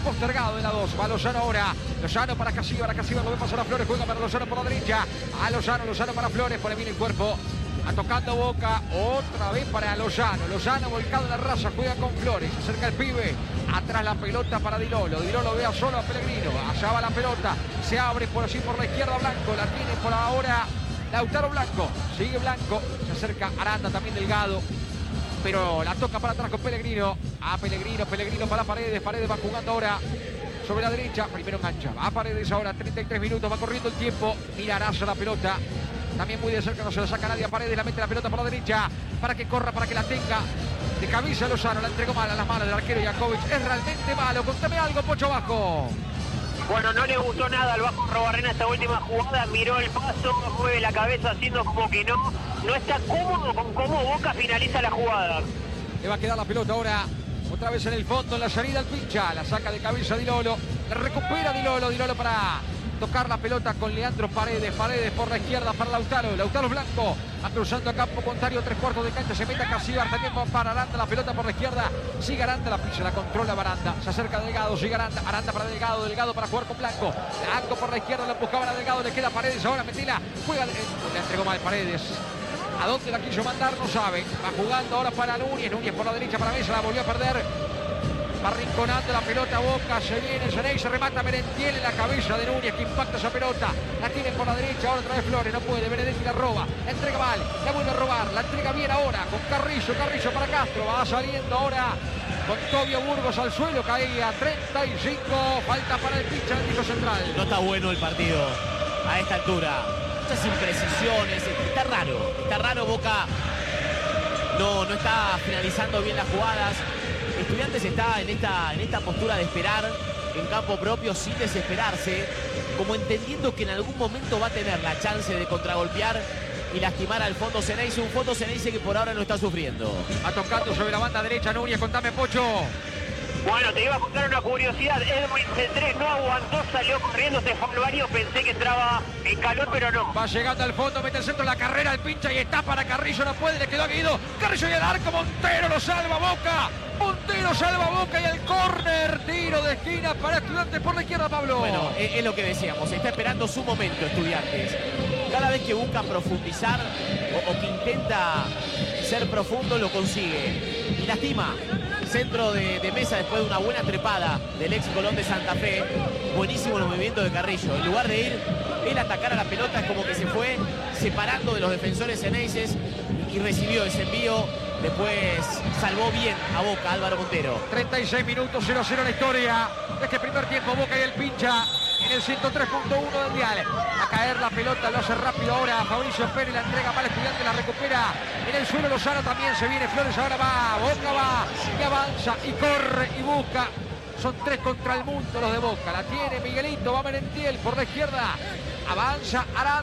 postergado en la 2. Va Lozano ahora. Lozano para Casíbar lo ve pasar a Flores. Juega para Lozano por la derecha. A Lozano para Flores. Pone bien el cuerpo. Tocando Boca, otra vez para Lozano. Lozano volcado en la raza, juega con Flores. Se acerca el pibe. Atrás la pelota para Di Lolo. Di Lolo ve a solo a Pellegrino. Allá va la pelota. Se abre por allí por la izquierda Blanco. La tiene por ahora Lautaro Blanco. Sigue Blanco. Se acerca Aranda, también Delgado. Pero la toca para atrás con Pellegrino. A Pellegrino para Paredes. Paredes va jugando ahora sobre la derecha. Primero engancha. Va a Paredes ahora. 33 minutos. Va corriendo el tiempo. Mira Araza la pelota. También muy de cerca, no se la saca nadie a Paredes, la mete la pelota por la derecha, para que corra, para que la tenga. De cabeza Lozano, la entregó mal a las manos del arquero Jakovic. Es realmente malo. Contame algo, Pocho Vasco. Bueno, no le gustó nada al Vasco Arrobarrena esta última jugada, miró el paso, mueve la cabeza haciendo como que no está cómodo con cómo Boca finaliza la jugada. Le va a quedar la pelota ahora, otra vez en el fondo, en la salida al pincha, la saca de cabeza Di Lolo, la recupera Di Lolo para tocar la pelota con Leandro Paredes por la izquierda para Lautaro Blanco, va cruzando a campo contrario, 3/4 de cancha, se mete a Casíbar, también va para Aranda, la pelota por la izquierda, sigue Aranda, la pisa, la controla Baranda, se acerca Delgado, sigue Aranda para Delgado para jugar con Blanco por la izquierda, lo buscaban a Delgado, le queda Paredes, ahora metela, juega, le entregó mal Paredes. ¿A dónde la quiso mandar? No sabe. Va jugando ahora para Núñez por la derecha para Mesa, la volvió a perder. Va rinconando la pelota Boca, se viene Zeney, se remata Merentiel en la cabeza de Núñez que impacta esa pelota. La tiene por la derecha, ahora otra vez Flores, no puede, Benedetti la roba, la entrega mal, la vuelve a robar, la entrega bien ahora con Carrillo para Castro, va saliendo ahora con Tobio Burgos al suelo, caía 35, falta para el pincha del piso central. No está bueno el partido a esta altura, muchas imprecisiones, está raro, Boca no está finalizando bien las jugadas. Estudiantes está en esta postura de esperar en campo propio sin desesperarse, como entendiendo que en algún momento va a tener la chance de contragolpear y lastimar al fondo Ceneice, un fondo Ceneice que por ahora no está sufriendo. Va tocando sobre la banda derecha Núñez, contame Pocho. Bueno, te iba a contar una curiosidad. Edwin Cendrés no aguantó, salió corriendo, se fue al baño, pensé que entraba en calor, pero no. Va llegando al fondo, mete el centro, la carrera, el pincha y está para Carrillo, no puede, le quedó a Guido. Carrillo y el arco, Montero lo salva Boca. Montero salva Boca y el córner, tiro de esquina para Estudiantes por la izquierda, Pablo. Bueno, es lo que decíamos, está esperando su momento Estudiantes. Cada vez que busca profundizar o que intenta ser profundo, lo consigue. Y lastima. Centro de Mesa después de una buena trepada del ex Colón de Santa Fe. Buenísimo el movimiento de Carrillo. En lugar de ir él a atacar a la pelota, es como que se fue separando de los defensores ceneices y recibió ese envío. Después salvó bien a Boca Álvaro Montero. 36 minutos, 0-0 la historia de este primer tiempo. Boca y el pincha en el 103.1 del dial. A caer la pelota, lo hace rápido ahora Fabricio Pérez, la entrega para el Estudiante, la recupera en el suelo Lozano, también se viene Flores, ahora va, Boca va y avanza y corre y busca. Son 3 contra el mundo los de Boca, la tiene Miguelito, va Merentiel por la izquierda, avanza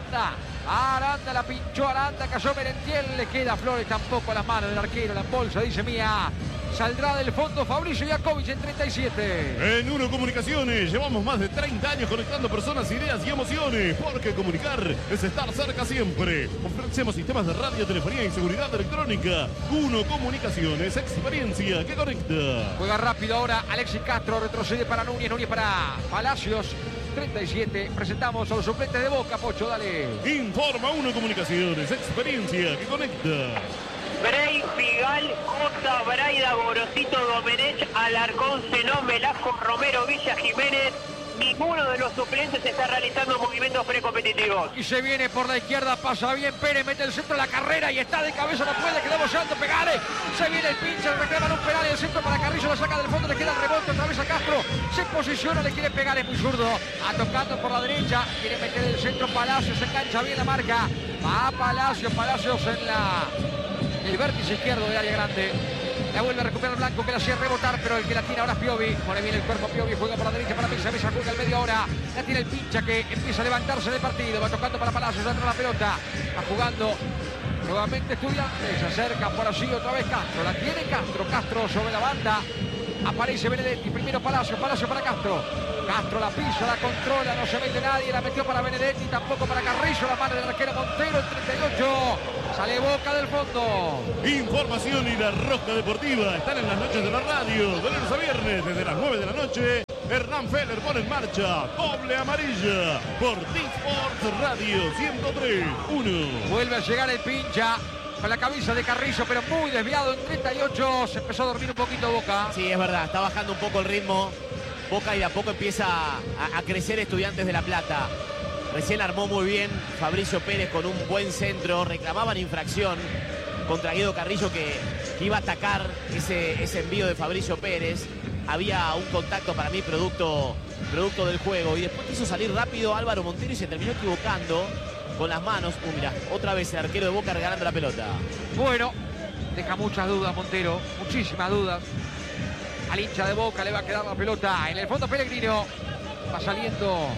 Aranda, la pinchó Aranda, cayó Merentiel, le queda Flores tampoco a las manos del arquero, la bolsa, dice Mía. Saldrá del fondo Fabricio Jakovic en 37. En Uno Comunicaciones llevamos más de 30 años conectando personas, ideas y emociones. Porque comunicar es estar cerca siempre. Ofrecemos sistemas de radio, telefonía y seguridad electrónica. Uno Comunicaciones, experiencia que conecta. Juega rápido ahora Alexis Castro, retrocede para Núñez para Palacios. 37, presentamos a los suplentes de Boca, Pocho, dale. Informa Uno Comunicaciones, experiencia que conecta. Brey, Figal, Jota, Braida, Gorosito, Domenech, Alarcón, Zenón, Velasco, Romero, Villa, Jiménez. Ninguno de los suplentes está realizando movimientos precompetitivos. Y se viene por la izquierda, pasa bien Pérez, mete el centro de la carrera y está de cabeza, no puede, quedó bollando, pegale. Se viene el pinche, reclaman un penal y el centro para Carrillo, la saca del fondo, le queda el rebote otra vez a Castro. Se posiciona, le quiere pegar, es muy zurdo. Tocando por la derecha, quiere meter el centro Palacios, se engancha bien la marca. Va Palacios en el vértice izquierdo del área grande. La vuelve a recuperar Blanco, que la hacía rebotar, pero el que la tiene ahora es Piovi. Pone bien el cuerpo Piovi, juega por la derecha para Mesa, Mesa juega al medio ahora. La tiene el pincha que empieza a levantarse del partido. Va tocando para Palacios, dentro la pelota. Va jugando nuevamente Estudiantes. Se acerca por allí otra vez Castro. La tiene Castro sobre la banda. Aparece Benedetti, primero Palacio para Castro. Castro la pisa, la controla, no se mete nadie, la metió para Benedetti, tampoco para Carrillo, la mano del arquero Montero, el 38. Sale Boca del fondo. Información y la Rosca Deportiva están en las noches de la radio, de lunes a viernes, desde las 9 de la noche. Hernán Feller pone en marcha. Doble amarilla por T-Sports Radio 103-1. Vuelve a llegar el pincha con la cabeza de Carrillo, pero muy desviado en 38. Se empezó a dormir un poquito Boca. Sí, es verdad, está bajando un poco el ritmo Boca y de a poco empieza a crecer Estudiantes de La Plata. Recién armó muy bien Fabricio Pérez con un buen centro. Reclamaban infracción contra Guido Carrillo que iba a atacar ese envío de Fabricio Pérez. Había un contacto para mí producto del juego. Y después quiso salir rápido Álvaro Montero y se terminó equivocando con las manos. Mira, otra vez el arquero de Boca regalando la pelota. Bueno, deja muchas dudas Montero, muchísimas dudas. Al hincha de Boca le va a quedar la pelota. En el fondo Pellegrino va saliendo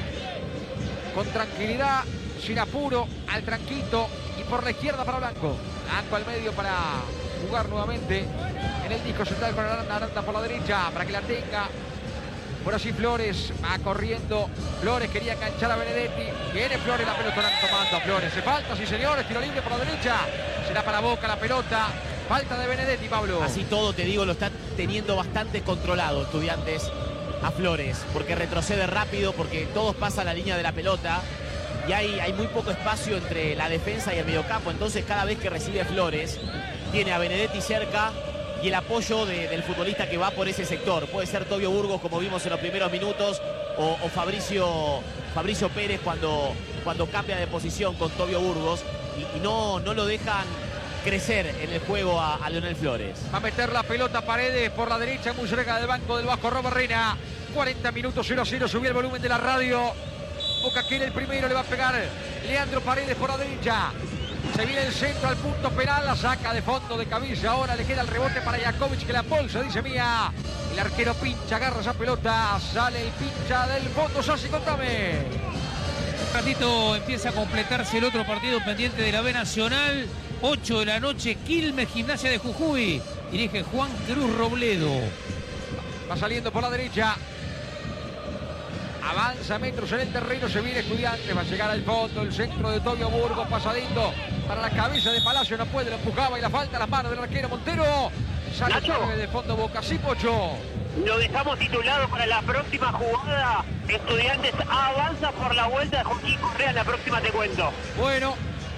con tranquilidad, sin apuro, al tranquito. Y por la izquierda para Blanco. Blanco al medio para jugar nuevamente en el disco central con Aranda por la derecha para que la tenga. Por así Flores va corriendo. Flores quería enganchar a Benedetti. Viene Flores, la pelota la han tomando a Flores. Se falta, sí señores, tiro libre por la derecha. Será para Boca la pelota. Falta de Benedetti, Pablo. Así todo, te digo, lo está teniendo bastante controlado Estudiantes a Flores. Porque retrocede rápido, porque todos pasan la línea de la pelota. Y hay muy poco espacio entre la defensa y el mediocampo. Entonces cada vez que recibe Flores, tiene a Benedetti cerca y el apoyo del futbolista que va por ese sector. Puede ser Tobio Burgos, como vimos en los primeros minutos, o Fabricio Pérez cuando cambia de posición con Tobio Burgos. Y no lo dejan crecer en el juego a Leonel Flores. Va a meter la pelota Paredes por la derecha, muy cerca del banco del Vasco Robarrena. 40 minutos 0-0, subió el volumen de la radio. Boca quiere el primero, le va a pegar Leandro Paredes por la derecha. Se viene el centro al punto penal, la saca de fondo de cabeza. Ahora le queda el rebote para Jakovic que la bolsa, dice Mía. El arquero pincha, agarra esa pelota, sale el pincha del fondo. Sassi, contame. Un ratito empieza a completarse el otro partido pendiente de la B Nacional. 8 de la noche, Quilmes, Gimnasia de Jujuy. Dirige Juan Cruz Robledo. Va saliendo por la derecha. Avanza metros en el terreno, se viene Estudiantes, va a llegar al fondo, el centro de Tobio Burgos, pasadito para la cabeza de Palacio, no puede, lo empujaba y la falta a las manos del arquero Montero. Sale de fondo Boca, sí, Pocho. Lo dejamos titulado para la próxima jugada. Estudiantes avanza por la vuelta de Joaquín Correa, en la próxima te cuento. Bueno,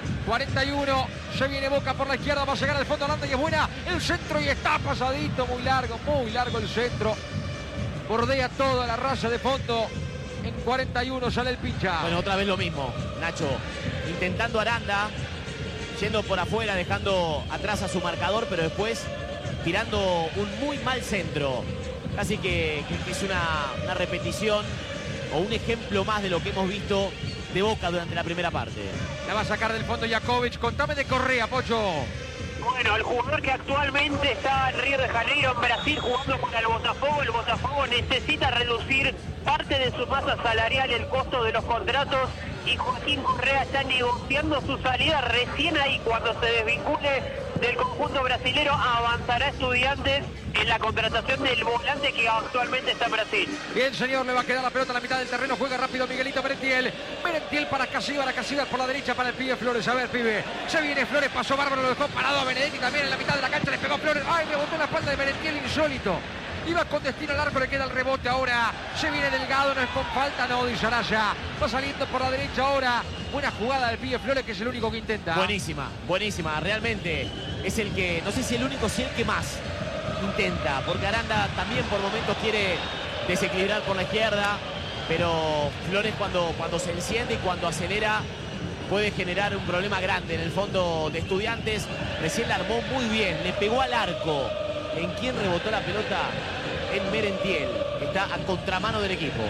41, se viene Boca por la izquierda, va a llegar al fondo Aranda y es buena, el centro y está pasadito, muy largo el centro. Bordea toda la raya de fondo. En 41 sale el pincha. Bueno, otra vez lo mismo, Nacho. Intentando Aranda, yendo por afuera, dejando atrás a su marcador, pero después tirando un muy mal centro. Casi que es una repetición o un ejemplo más de lo que hemos visto de Boca durante la primera parte. La va a sacar del fondo Jakovic. Contame de Correa, Pocho. Bueno, el jugador que actualmente está en Río de Janeiro, en Brasil, jugando para el Botafogo necesita reducir parte de su masa salarial, el costo de los contratos, y Joaquín Correa está negociando su salida. Recién ahí, cuando se desvincule del conjunto brasilero, avanzará Estudiantes en la contratación del volante que actualmente está en Brasil. Bien, señor, le va a quedar la pelota a la mitad del terreno, juega rápido Miguelito Merentiel para Casillas por la derecha para el pibe Flores. A ver, pibe, se viene Flores, pasó bárbaro, lo dejó parado a Benedetti también en la mitad de la cancha, le pegó Flores, ay, rebotó la espalda de Merentiel, insólito. Iba con destino al arco, le queda el rebote ahora. Se viene Delgado, no es con falta, no, dice Araya. Va saliendo por la derecha ahora. Buena jugada del pibe Flores, que es el único que intenta. Buenísima. Realmente es el que, no sé si el único, si el que más intenta. Porque Aranda también por momentos quiere desequilibrar por la izquierda. Pero Flores cuando se enciende y cuando acelera puede generar un problema grande en el fondo de Estudiantes. Recién la armó muy bien, le pegó al arco. ¿En quién rebotó la pelota? En Merentiel, que está a contramano del equipo.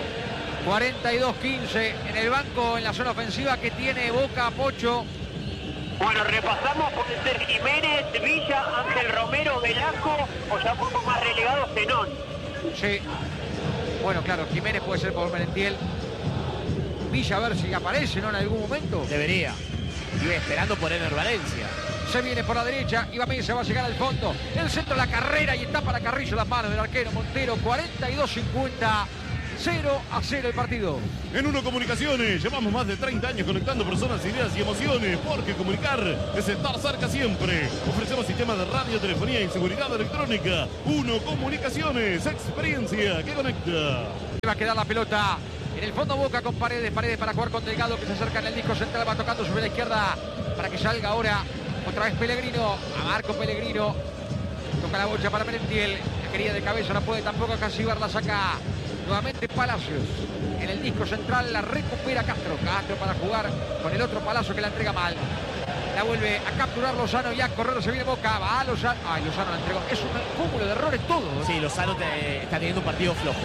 42-15 en el banco, en la zona ofensiva que tiene Boca, Pocho. Bueno, repasamos, puede ser Jiménez, Villa, Ángel Romero, Velasco, o ya un poco más relegado, Zenón. Sí. Bueno, claro, Jiménez puede ser por Merentiel. Villa, a ver si aparece, ¿no? En algún momento. Debería. Iba esperando por Ener Valencia. Se viene por la derecha, Iván Mesa va a llegar al fondo. El centro de la carrera y está para Carrillo, las manos del arquero Montero. 42-50. 0-0 el partido. En Uno Comunicaciones llevamos más de 30 años conectando personas, ideas y emociones, porque comunicar es estar cerca siempre. Ofrecemos sistemas de radio, telefonía y seguridad electrónica. Uno Comunicaciones, experiencia que conecta. Va a quedar la pelota en el fondo. Boca con Paredes para jugar con Delgado, que se acerca en el disco central, va tocando sobre la izquierda para que salga ahora otra vez Pellegrino, a Marco Pellegrino, toca la bocha para Merentiel, la querida de cabeza, no puede tampoco Casíbar, la saca nuevamente Palacios, en el disco central la recupera Castro para jugar con el otro Palacio que la entrega mal, la vuelve a capturar Lozano y a correr, se viene Boca, va a Lozano, Lozano la entregó, es un cúmulo de errores todo. Sí, Lozano está teniendo un partido flojo,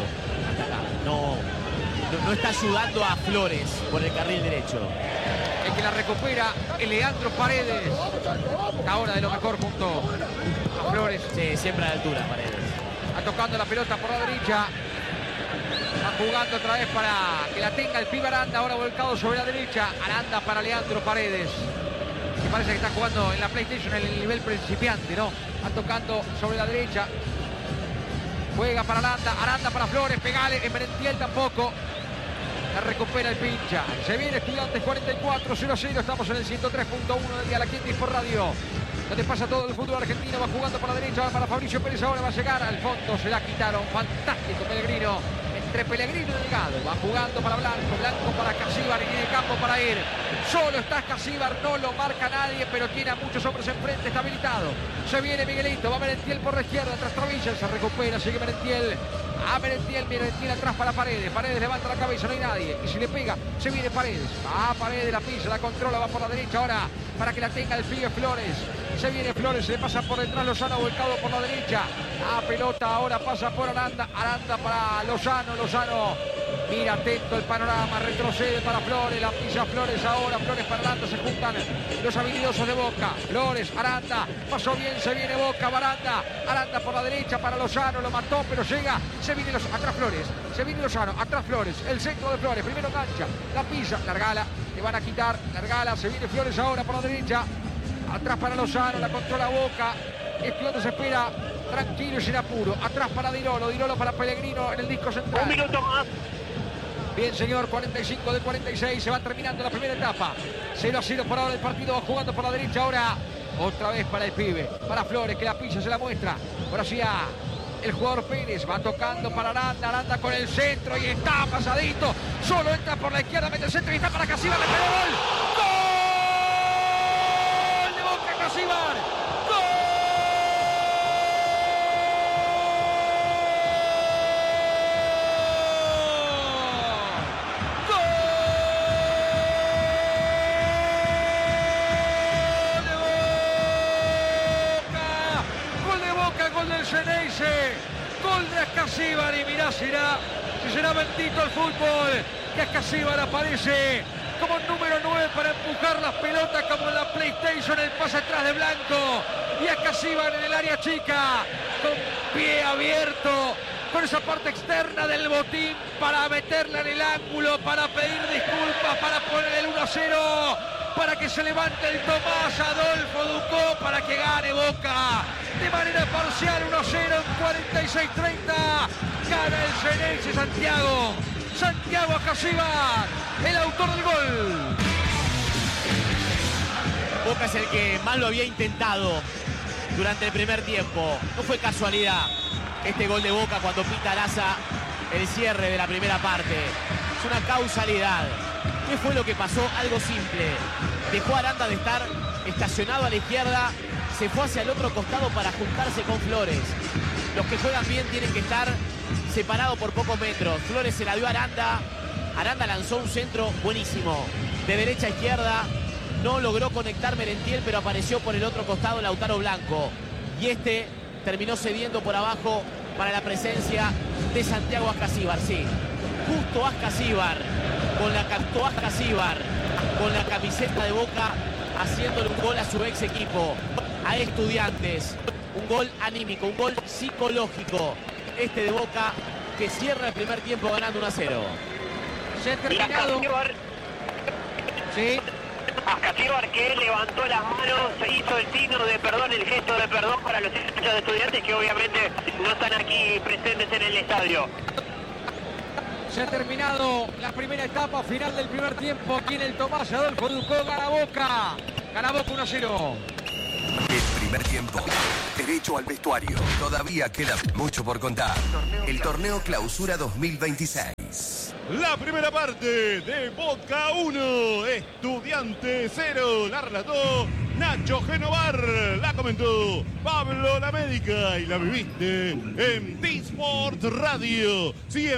no está ayudando a Flores por el carril derecho. El que la recupera es Leandro Paredes, ahora de lo mejor junto a Flores. Sí, siempre a la altura Paredes. Va tocando la pelota por la derecha, va jugando otra vez para que la tenga el pibe Aranda, ahora volcado sobre la derecha, Aranda para Leandro Paredes, que parece que está jugando en la PlayStation en el nivel principiante, ¿no? Va tocando sobre la derecha, juega para Aranda para Flores, pegale, en Merentiel tampoco. La recupera el pincha. Se viene Estudiantes 44, 0-0. Estamos en el 103.1 del día, la Quintis por radio. Donde pasa todo el fútbol argentino. Va jugando por la derecha, va para Fabricio Pérez. Ahora va a llegar al fondo. Se la quitaron. Fantástico Pellegrino. Entre Pellegrino y Delgado. Va jugando para Blanco. Blanco para Casíbar. Y tiene campo para ir. Solo está Casíbar. No lo marca nadie, pero tiene a muchos hombres enfrente. Está habilitado. Se viene Miguelito. Va Merentiel por la izquierda. Tras Travilla. Se recupera. Sigue Merentiel. A Merentiel atrás para Paredes. Paredes levanta la cabeza, no hay nadie. Y si le pega, se viene Paredes. Va Paredes, la pisa, la controla, va por la derecha ahora para que la tenga el pibe Flores. Se viene Flores, se le pasa por detrás Lozano, volcado por la derecha. La pelota ahora pasa por Aranda. Aranda para Lozano. Lozano mira atento el panorama, retrocede para Flores, la pisa Flores ahora. Flores para Aranda, se juntan los habilidosos de Boca. Flores, Aranda, pasó bien, se viene Boca, Aranda. Aranda por la derecha para Lozano, lo mató, pero llega. Se viene atrás Flores, se viene Lozano, atrás Flores, el centro de Flores, primero engancha, la pisa, largala, le van a quitar, largala, se viene Flores ahora por la derecha, atrás para Lozano, la controla Boca, Estudiantes se espera tranquilo y sin apuro, atrás para Dirolo para Pellegrino en el disco central. Un minuto más. Bien, señor, 45 de 46, se va terminando la primera etapa, 0-0 por ahora el partido, va jugando por la derecha ahora, otra vez para el pibe, para Flores, que la pisa se la muestra, por así el jugador Pérez, va tocando para Aranda, Aranda con el centro y está pasadito, solo entra por la izquierda, mete el centro y está para Casíbar, le pegó gol. ¡Gol de Boca Casíbar! ¡Gol! ¡Gol de Boca! ¡Gol del Xeneize! Gol de Casíbar y mirá si será bendito el fútbol, que Casíbar aparece como número 9 para empujar las pelotas como en la PlayStation, el pase atrás de Blanco y a Casíbar en el área chica con pie abierto, con esa parte externa del botín para meterla en el ángulo, para pedir disculpas, para poner el 1-0, para que se levante el Tomás Adolfo Ducó, para que gane Boca de manera parcial 1-0 en 46-30. Gana el Xeneize Santiago Casíbar, el autor del gol. Boca es el que más lo había intentado durante el primer tiempo. No fue casualidad este gol de Boca cuando pita Laza el cierre de la primera parte. Es una causalidad. ¿Qué fue lo que pasó? Algo simple. Dejó a Aranda de estar estacionado a la izquierda, se fue hacia el otro costado para juntarse con Flores. Los que juegan bien tienen que estar separados por pocos metros. Flores se la dio a Aranda. Aranda lanzó un centro buenísimo, de derecha a izquierda. No logró conectar Merentiel, pero apareció por el otro costado Lautaro Blanco. Y este terminó cediendo por abajo para la presencia de Santiago Ascasíbar. Sí, justo Ascasíbar, con la camiseta de Boca, haciéndole un gol a su ex equipo, a Estudiantes. Un gol anímico, un gol psicológico. Este de Boca, que cierra el primer tiempo ganando 1-0. Se ha terminado. Sí. Ascasíbar, que levantó las manos, hizo el signo de perdón, el gesto de perdón para los hinchas de Estudiantes que obviamente no están aquí presentes en el estadio. Se ha terminado la primera etapa final del primer tiempo aquí en el Tomás Adolfo Ducó. Gana Boca 1-0. El primer tiempo, derecho al vestuario. Todavía queda mucho por contar. El torneo Clausura 2026. La primera parte de Boca 1, Estudiante 0. La relató Nacho Genovar, la comentó Pablo La Médica y la viviste en T-Sport Radio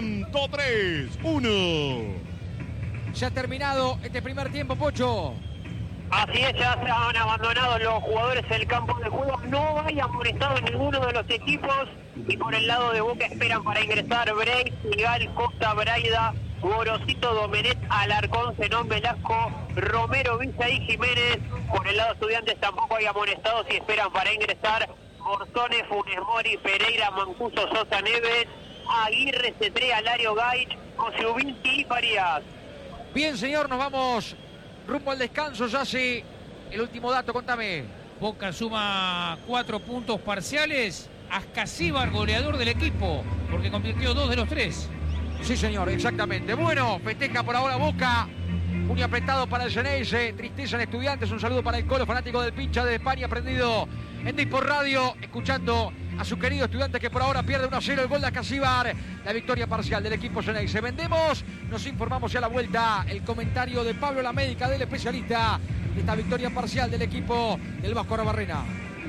103.1. Se ha terminado este primer tiempo, Pocho. Así es, ya se han abandonado los jugadores del campo de juego. No hay amonestado en ninguno de los equipos. Y por el lado de Boca esperan para ingresar Breis, Figal, Costa, Braida, Gorosito, Domenech, Alarcón, Zenón, Velasco, Romero, Villa y Jiménez. Por el lado de Estudiantes tampoco hay amonestados y esperan para ingresar Mortones, Funes Mori, Pereira, Mancuso, Sosa, Neves, Aguirre, Cetrea, Lario, Gaich, Kosciuszynski y Farías. Bien, señor, nos vamos rumbo al descanso. Ya sí, el último dato, contame. Boca suma 4 puntos parciales. Ascasíbar, goleador del equipo, porque convirtió 2 de los 3. Sí, señor, exactamente. Bueno, festeja por ahora Boca. Muy apretado para el Geneise. Tristeza en Estudiantes. Un saludo para el Colo, fanático del pincha de España, prendido en T-Sport Radio, escuchando a su querido Estudiante que por ahora pierde 1-0 el gol de Ascasíbar. La victoria parcial del equipo Geneise. Vendemos, nos informamos ya a la vuelta. El comentario de Pablo La Médica, del especialista de esta victoria parcial del equipo del Vasco Arbarrena.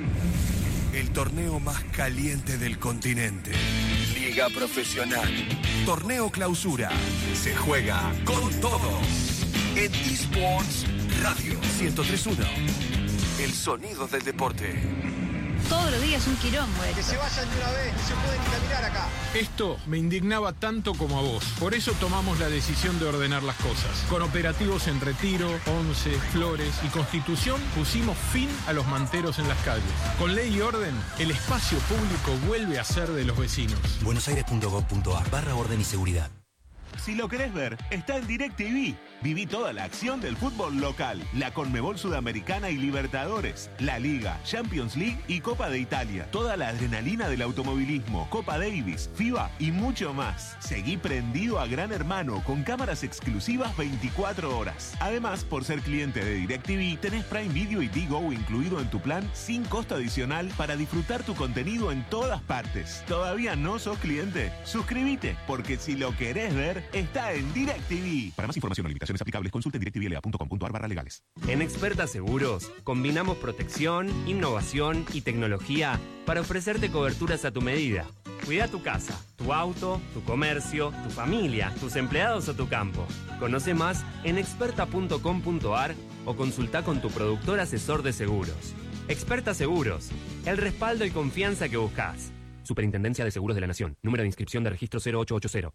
El torneo más caliente del continente. Liga Profesional. Torneo Clausura. Se juega con todo. En T-Sports Radio 103.1. El sonido del deporte. Todos los días un quilombo. Que se vayan de una vez, no se pueden ni caminar acá. Esto me indignaba tanto como a vos. Por eso tomamos la decisión de ordenar las cosas. Con operativos en Retiro, Once, Flores y Constitución pusimos fin a los manteros en las calles. Con ley y orden, el espacio público vuelve a ser de los vecinos. buenosaires.gov.ar/orden y seguridad. Si lo querés ver, está en DirecTV. Viví toda la acción del fútbol local, la Conmebol Sudamericana y Libertadores, la Liga, Champions League y Copa de Italia. Toda la adrenalina del automovilismo, Copa Davis, FIBA y mucho más. Seguí prendido a Gran Hermano con cámaras exclusivas 24 horas. Además, por ser cliente de DirecTV, tenés Prime Video y Tigo incluido en tu plan sin costo adicional para disfrutar tu contenido en todas partes. ¿Todavía no sos cliente? Suscríbete, porque si lo querés ver, está en DirecTV. Para más información o limitaciones aplicables, consulten directvla.com.ar/legales. En Experta Seguros, combinamos protección, innovación y tecnología para ofrecerte coberturas a tu medida. Cuida tu casa, tu auto, tu comercio, tu familia, tus empleados o tu campo. Conoce más en experta.com.ar o consulta con tu productor asesor de seguros. Experta Seguros, el respaldo y confianza que buscas. Superintendencia de Seguros de la Nación. Número de inscripción de registro 0880.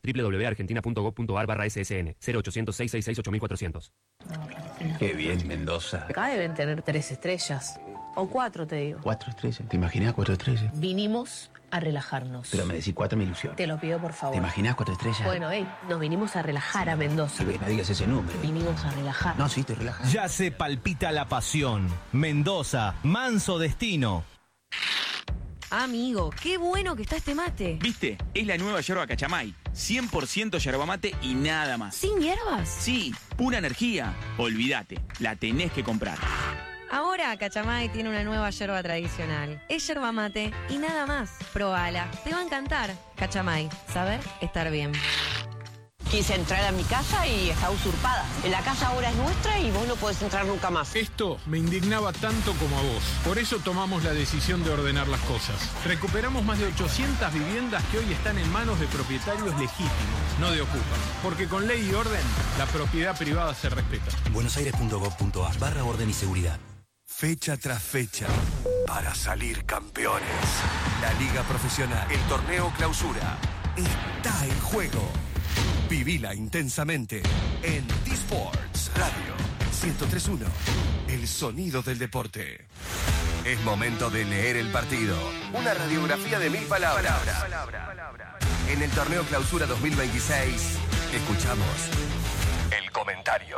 www.argentina.gov.ar/ssn. 0800-666-8400. Qué bien, Mendoza. Acá deben tener 3 estrellas. O 4, te digo. 4 estrellas. ¿Te imaginas 4 estrellas? Vinimos a relajarnos. Pero me decís 4 me ilusión. Te lo pido, por favor. ¿Te imaginas 4 estrellas? Bueno, nos vinimos a relajar a Mendoza. No digas ese número. Vinimos a relajar. No, sí, te relajas. Ya se palpita la pasión. Mendoza, manso destino. Amigo, qué bueno que está este mate. ¿Viste? Es la nueva yerba Cachamay. 100% yerba mate y nada más. ¿Sin hierbas? Sí, pura energía. Olvídate, la tenés que comprar. Ahora Cachamay tiene una nueva yerba tradicional. Es yerba mate y nada más. Probala, te va a encantar. Cachamay, saber estar bien. Quise entrar a mi casa y está usurpada. La casa ahora es nuestra y vos no podés entrar nunca más. Esto me indignaba tanto como a vos. Por eso tomamos la decisión de ordenar las cosas. Recuperamos más de 800 viviendas que hoy están en manos de propietarios legítimos, no de ocupas. Porque con ley y orden, la propiedad privada se respeta. buenosaires.gov.ar/orden y seguridad. Fecha tras fecha, para salir campeones. La Liga Profesional, el torneo Clausura, está en juego. Vivila intensamente en T-Sports Radio 103.1. El sonido del deporte. Es momento de leer el partido. Una radiografía de 1000 palabras. En el torneo Clausura 2026, escuchamos el comentario.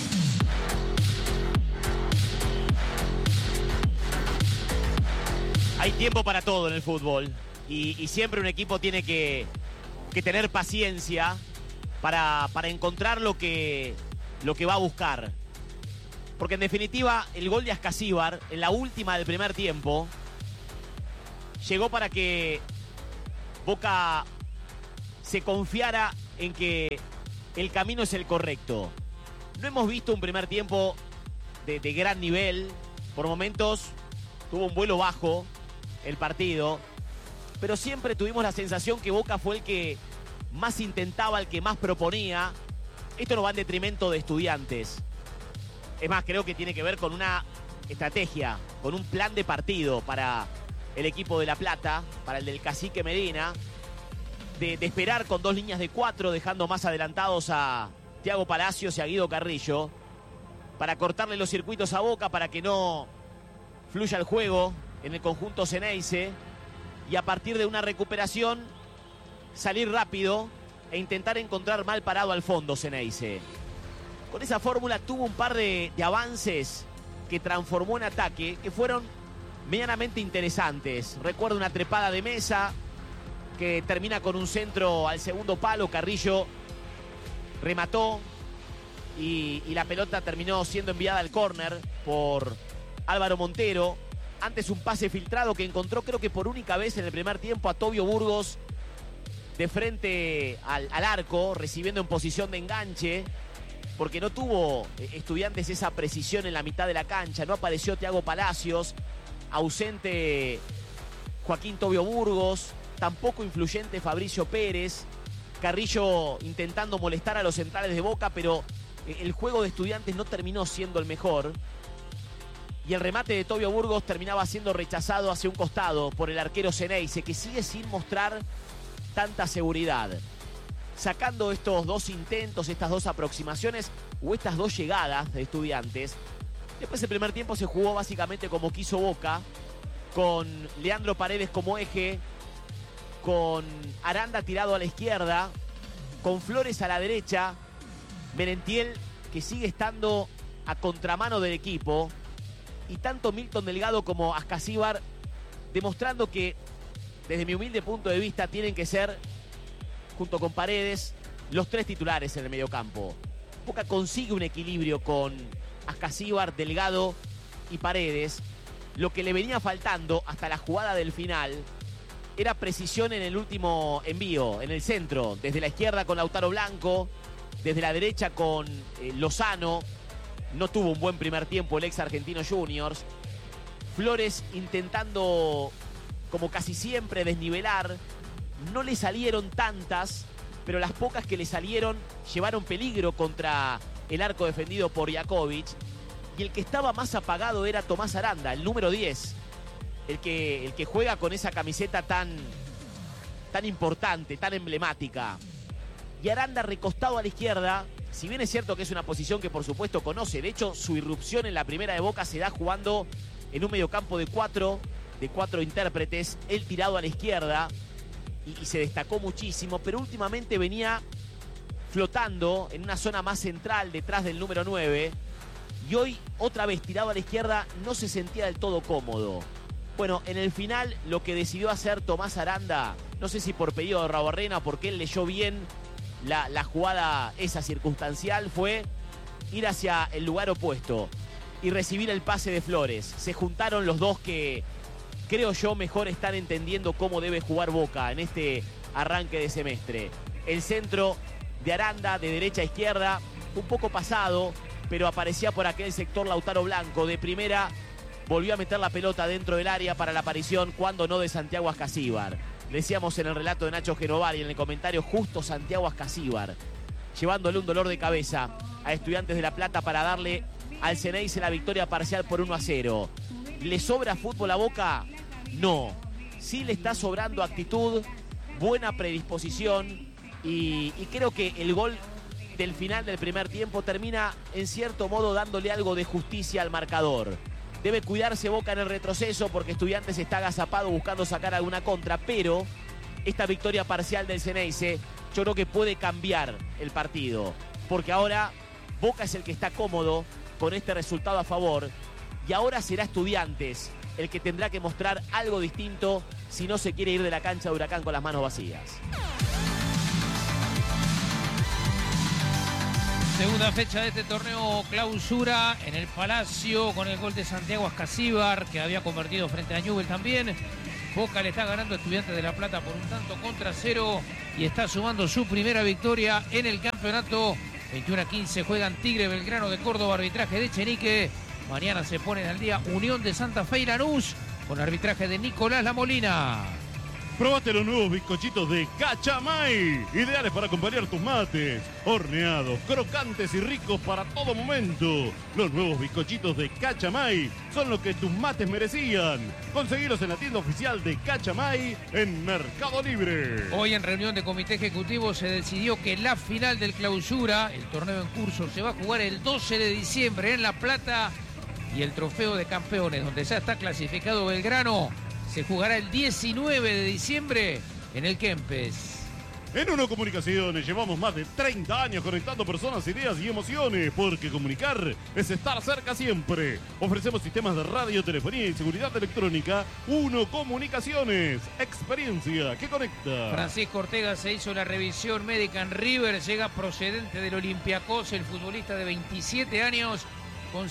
Hay tiempo para todo en el fútbol y siempre un equipo tiene que tener paciencia para encontrar lo que va a buscar. Porque en definitiva, el gol de Ascasíbar, en la última del primer tiempo, llegó para que Boca se confiara en que el camino es el correcto. No hemos visto un primer tiempo de gran nivel. Por momentos tuvo un vuelo bajo el partido, pero siempre tuvimos la sensación que Boca fue el que más intentaba, el que más proponía. Esto no va en detrimento de Estudiantes. Es más, creo que tiene que ver con una estrategia, con un plan de partido para el equipo de La Plata, para el del Cacique Medina, de esperar con 2 líneas de 4, dejando más adelantados a Thiago Palacios y a Guido Carrillo, para cortarle los circuitos a Boca, para que no fluya el juego en el conjunto Ceneice, y a partir de una recuperación salir rápido e intentar encontrar mal parado al fondo Ceneice. Con esa fórmula tuvo un par de avances que transformó en ataque, que fueron medianamente interesantes. Recuerdo una trepada de Mesa que termina con un centro al segundo palo. Carrillo remató y la pelota terminó siendo enviada al córner por Álvaro Montero. Antes un pase filtrado que encontró, creo que por única vez en el primer tiempo, a Tobio Burgos de frente al arco, recibiendo en posición de enganche, porque no tuvo Estudiantes esa precisión en la mitad de la cancha. No apareció Thiago Palacios, ausente Joaquín Tobio Burgos, tampoco influyente Fabricio Pérez. Carrillo intentando molestar a los centrales de Boca, pero el juego de Estudiantes no terminó siendo el mejor. Y el remate de Tobio Burgos terminaba siendo rechazado hacia un costado por el arquero Ceneice, que sigue sin mostrar tanta seguridad. Sacando estos 2 intentos, estas 2 aproximaciones o estas 2 llegadas de Estudiantes, después el primer tiempo se jugó básicamente como quiso Boca, con Leandro Paredes como eje, con Aranda tirado a la izquierda, con Flores a la derecha, Merentiel que sigue estando a contramano del equipo, y tanto Milton Delgado como Ascasíbar demostrando que, desde mi humilde punto de vista, tienen que ser, junto con Paredes, los 3 titulares en el mediocampo. Boca consigue un equilibrio con Ascasíbar, Delgado y Paredes. Lo que le venía faltando hasta la jugada del final era precisión en el último envío, en el centro, desde la izquierda con Lautaro Blanco, desde la derecha con Lozano. No tuvo un buen primer tiempo el ex Argentino Juniors. Flores intentando, como casi siempre, desnivelar. No le salieron tantas, pero las pocas que le salieron llevaron peligro contra el arco defendido por Jakovic. Y el que estaba más apagado era Tomás Aranda, el número 10. El que juega con esa camiseta tan importante, tan emblemática. Y Aranda recostado a la izquierda, si bien es cierto que es una posición que por supuesto conoce. De hecho, su irrupción en la primera de Boca se da jugando en un mediocampo de 4 intérpretes, él tirado a la izquierda, y se destacó muchísimo, pero últimamente venía flotando en una zona más central detrás del número 9, y hoy otra vez tirado a la izquierda no se sentía del todo cómodo. Bueno, en el final lo que decidió hacer Tomás Aranda, no sé si por pedido de Rabarrena, porque él leyó bien la jugada esa circunstancial, fue ir hacia el lugar opuesto y recibir el pase de Flores. Se juntaron los dos que, creo yo, mejor están entendiendo cómo debe jugar Boca en este arranque de semestre. El centro de Aranda, de derecha a izquierda, un poco pasado, pero aparecía por aquel sector Lautaro Blanco. De primera volvió a meter la pelota dentro del área para la aparición, cuando no, de Santiago Ascasíbar. Decíamos en el relato de Nacho Genovar y en el comentario, justo Santiago Ascasíbar, llevándole un dolor de cabeza a Estudiantes de La Plata para darle al Ceneice la victoria parcial por 1-0. ¿Le sobra fútbol a Boca? No. Sí le está sobrando actitud, buena predisposición, y creo que el gol del final del primer tiempo termina en cierto modo dándole algo de justicia al marcador. Debe cuidarse Boca en el retroceso porque Estudiantes está agazapado buscando sacar alguna contra, pero esta victoria parcial del Ceneice yo creo que puede cambiar el partido, porque ahora Boca es el que está cómodo con este resultado a favor, y ahora será Estudiantes el que tendrá que mostrar algo distinto si no se quiere ir de la cancha de Huracán con las manos vacías. Segunda fecha de este torneo clausura en el Palacio con el gol de Santiago Ascasíbar, que había convertido frente a Newell también. Boca le está ganando a Estudiantes de La Plata por 1-0 y está sumando su primera victoria en el campeonato. 21-15 juegan Tigre, Belgrano de Córdoba, arbitraje de Chenique. Mañana se ponen al día Unión de Santa Fe y Lanús con arbitraje de Nicolás La Molina. Probaste los nuevos bizcochitos de Cachamay, ideales para acompañar tus mates, horneados, crocantes y ricos para todo momento. Los nuevos bizcochitos de Cachamay son lo que tus mates merecían. Conseguilos en la tienda oficial de Cachamay en Mercado Libre. Hoy en reunión de comité ejecutivo se decidió que la final del clausura, el torneo en curso, se va a jugar el 12 de diciembre en La Plata y el trofeo de campeones, donde ya está clasificado Belgrano, se jugará el 19 de diciembre en el Kempes. En Uno Comunicaciones llevamos más de 30 años conectando personas, ideas y emociones, porque comunicar es estar cerca siempre. Ofrecemos sistemas de radio, telefonía y seguridad electrónica. Uno Comunicaciones, experiencia que conecta. Francisco Ortega se hizo la revisión médica en River, llega procedente del Olympiacos, el futbolista de 27 años, con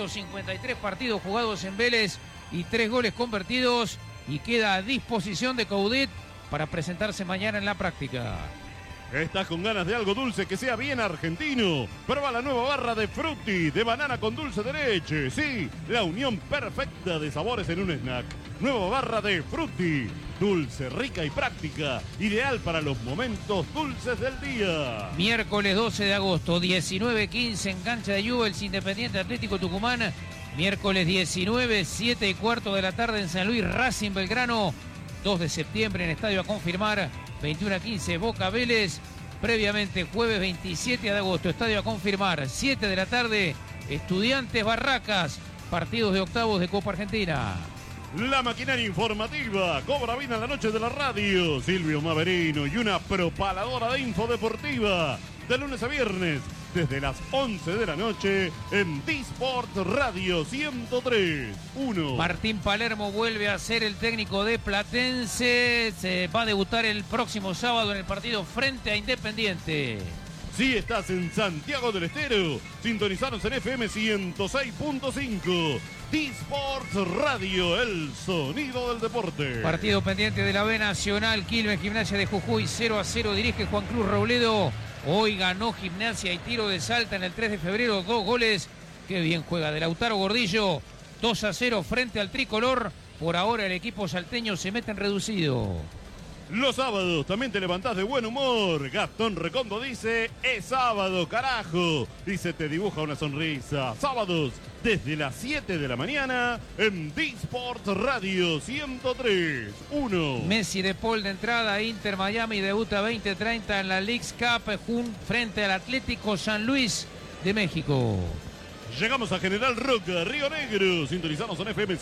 153 partidos jugados en Vélez y 3 goles convertidos, y queda a disposición de Coudet para presentarse mañana en la práctica. ¿Estás con ganas de algo dulce que sea bien argentino? Prueba la nueva barra de Frutti, de banana con dulce de leche. Sí, la unión perfecta de sabores en un snack. Nueva barra de Frutti, dulce, rica y práctica, ideal para los momentos dulces del día. Miércoles 12 de agosto, 19:15 en cancha de Newell's, Independiente Atlético Tucumán. Miércoles 19, 7:15 de la tarde en San Luis, Racing Belgrano. 2 de septiembre en estadio a confirmar, 21:15 Boca Vélez. Previamente jueves 27 de agosto, estadio a confirmar, 7 de la tarde, Estudiantes Barracas, partidos de octavos de Copa Argentina. La maquinaria informativa cobra vida en la noche de la radio. Silvio Maverino y una propaladora de info deportiva. De lunes a viernes, desde las 11 de la noche, en D-Sport Radio 103.1. Martín Palermo vuelve a ser el técnico de Platense. Se va a debutar el próximo sábado en el partido frente a Independiente. Si estás en Santiago del Estero, sintonizanos en FM 106.5. D-Sports Radio, el sonido del deporte. Partido pendiente de la B Nacional, Quilmes, Gimnasia de Jujuy, 0-0, dirige Juan Cruz Robledo. Hoy ganó Gimnasia y Tiro de Salta en el 3 de febrero, 2 goles. Qué bien juega de Lautaro Gordillo, 2-0 frente al tricolor. Por ahora el equipo salteño se mete en reducido. Los sábados también te levantás de buen humor. Gastón Recondo dice, es sábado, carajo. Y se te dibuja una sonrisa. Sábados, desde las 7 de la mañana, en D-Sport Radio 103.1. Messi de Paul de entrada, Inter Miami debuta 20:30 en la Leagues Cup frente al Atlético San Luis de México. Llegamos a General Roca, Río Negro. Sintonizamos en FM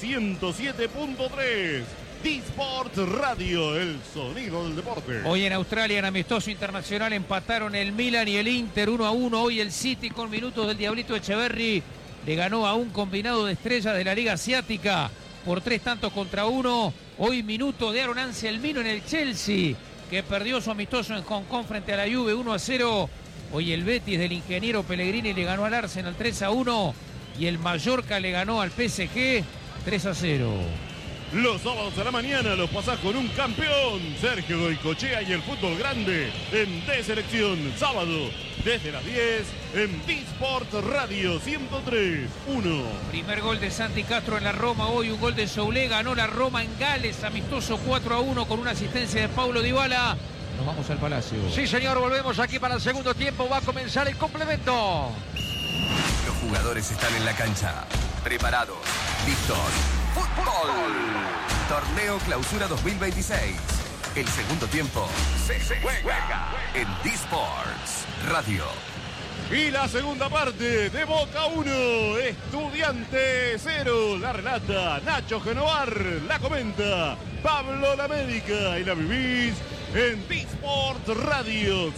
107.3. D-Sport Radio, el sonido del deporte. Hoy en Australia, en amistoso internacional, empataron el Milan y el Inter 1-1. Hoy el City, con minutos del Diablito Echeverry, le ganó a un combinado de estrellas de la Liga Asiática por 3-1. Hoy minutos de Aaron Anselmino en el Chelsea, que perdió su amistoso en Hong Kong frente a la Juve 1-0. Hoy el Betis del ingeniero Pellegrini le ganó al Arsenal 3-1 y el Mallorca le ganó al PSG 3-0. Los sábados a la mañana los pasás con un campeón, Sergio Goicochea y el fútbol grande en D-Selección. Sábado desde las 10 en D-Sport Radio 103.1. Primer gol de Santi Castro en la Roma, hoy un gol de Soulé, ganó la Roma en Gales, amistoso 4-1 con una asistencia de Paulo Dybala. Nos vamos al Palacio. Sí, señor, volvemos aquí para el segundo tiempo, va a comenzar el complemento. Los jugadores están en la cancha, preparados, listos. ¡Fútbol! Torneo Clausura 2026. El segundo tiempo se juega en D-Sports Radio. Y la segunda parte de Boca 1, Estudiante 0. La relata Nacho Genovar, la comenta Pablo Lamérica y la vivís en D-Sports Radio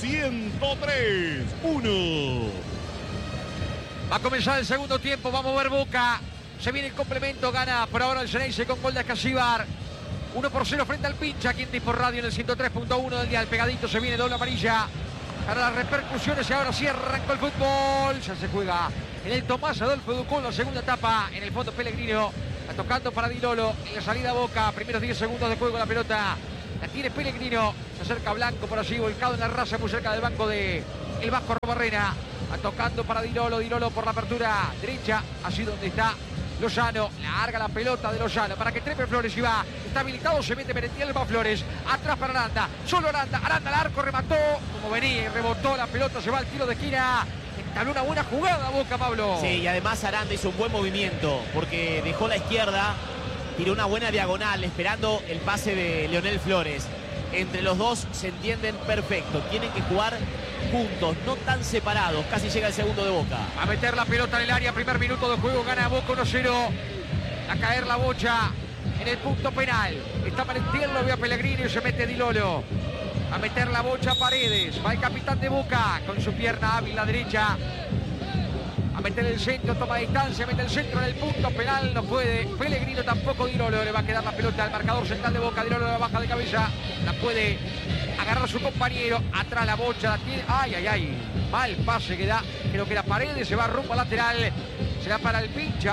103.1. Va a comenzar el segundo tiempo, vamos a ver Boca. Se viene el complemento, gana por ahora el Xeneize con gol de Ascasíbar. 1-0 frente al Pincha, aquí en D-Sport Radio en el 103.1 del día. El pegadito se viene doble amarilla. para las repercusiones y ahora sí arrancó el fútbol. Ya se juega en el Tomás Adolfo Ducón la segunda etapa. En el fondo Pellegrino está tocando para Di Lolo. En la salida Boca, primeros 10 segundos de juego la pelota. La tiene Pellegrino, se acerca Blanco por allí, volcado en la raza, muy cerca del banco de el Vasco Barrena. Tocando para Di Lolo por la apertura derecha, allí donde está Lozano, larga la pelota de Lozano para que trepe Flores y va, está habilitado, se mete Merentiel, va Flores, atrás para Aranda, solo Aranda al arco, remató, como venía y rebotó la pelota, se va al tiro de esquina, entabló una buena jugada Boca, Pablo. Sí, y además Aranda hizo un buen movimiento, porque dejó la izquierda, tiró una buena diagonal, esperando el pase de Leonel Flores. Entre los dos se entienden perfecto, tienen que jugar juntos, no tan separados. Casi llega el segundo de Boca. A meter la pelota en el área, primer minuto de juego, gana Boca 1-0. A caer la bocha en el punto penal. Está Merentiel, lo ve a Pellegrino y se mete Di Lolo. A meter la bocha Paredes, va el capitán de Boca con su pierna hábil la derecha. A meter el centro, toma distancia, mete el centro en el punto penal, no puede. Pellegrino tampoco, Di Lolo le va a quedar la pelota al marcador central de Boca. Di Lolo la baja de cabeza, la puede agarrar su compañero, atrás la bocha, la tiene. Ay, mal pase que da, creo que era Paredes, se va rumbo al lateral, será para el pincha.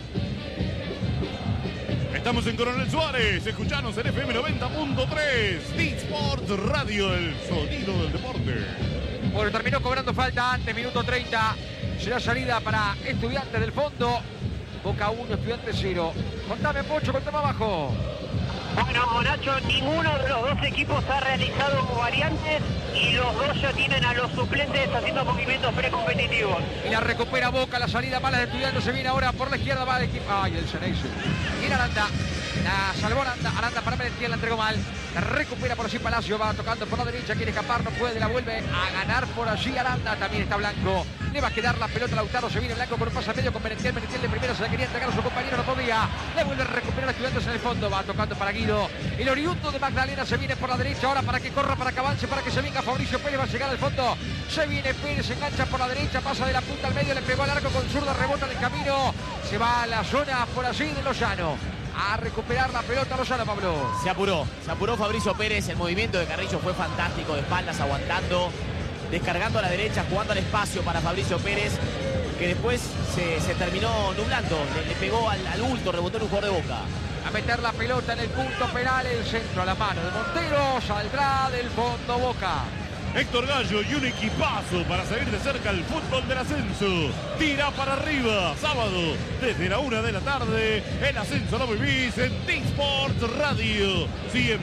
Estamos en Coronel Suárez, escuchanos en FM 90.3, D-Sport Radio, el sonido del deporte. Bueno, terminó cobrando falta antes, minuto 30. Será salida para Estudiantes del fondo. Boca 1, Estudiantes 0. Contame, Pocho, contame abajo. Bueno, Nacho, ninguno de los dos equipos ha realizado variantes y los dos ya tienen a los suplentes haciendo movimientos precompetitivos. Y la recupera Boca, la salida mala de Estudiantes, se viene ahora por la izquierda, va el equipo. Ay, el Ceneice. Viene Aranda, la salvó Aranda para Merentiel, la entregó mal. La recupera por allí Palacio, va tocando por la derecha, quiere escapar, no puede, la vuelve a ganar por allí Aranda, también está Blanco. Le va a quedar la pelota a Lautaro, se viene Blanco por un pase a medio con Merentiel de primera, se la quería entregar a su compañero, no podía. Le vuelve a recuperar a Estudiantes en el fondo, va tocando para Guido. El oriundo de Magdalena se viene por la derecha, ahora para que corra, para que avance, para que se venga Fabricio Pérez, va a llegar al fondo. Se viene Pérez, se engancha por la derecha, pasa de la punta al medio, le pegó al arco con zurda, rebota en el camino. Se va a la zona por allí de Lozano. A recuperar la pelota Lozano, Pablo. Se apuró Fabricio Pérez, el movimiento de Carrillo fue fantástico, de espaldas, aguantando, descargando a la derecha, jugando al espacio para Fabricio Pérez, que después se terminó nublando, le pegó al bulto, rebotó en un jugador de Boca. A meter la pelota en el punto penal, el centro a la mano de Montero, saldrá del fondo Boca. Héctor Gallo y un equipazo para seguir de cerca el fútbol del ascenso. Tira para arriba, sábado, desde la 1 de la tarde. El ascenso lo vivís en D-Sport Radio 103.1.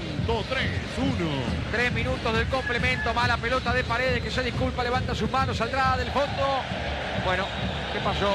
3 minutos del complemento, mala pelota de Paredes, que se disculpa, levanta sus manos, saldrá del fondo. Bueno, ¿qué pasó?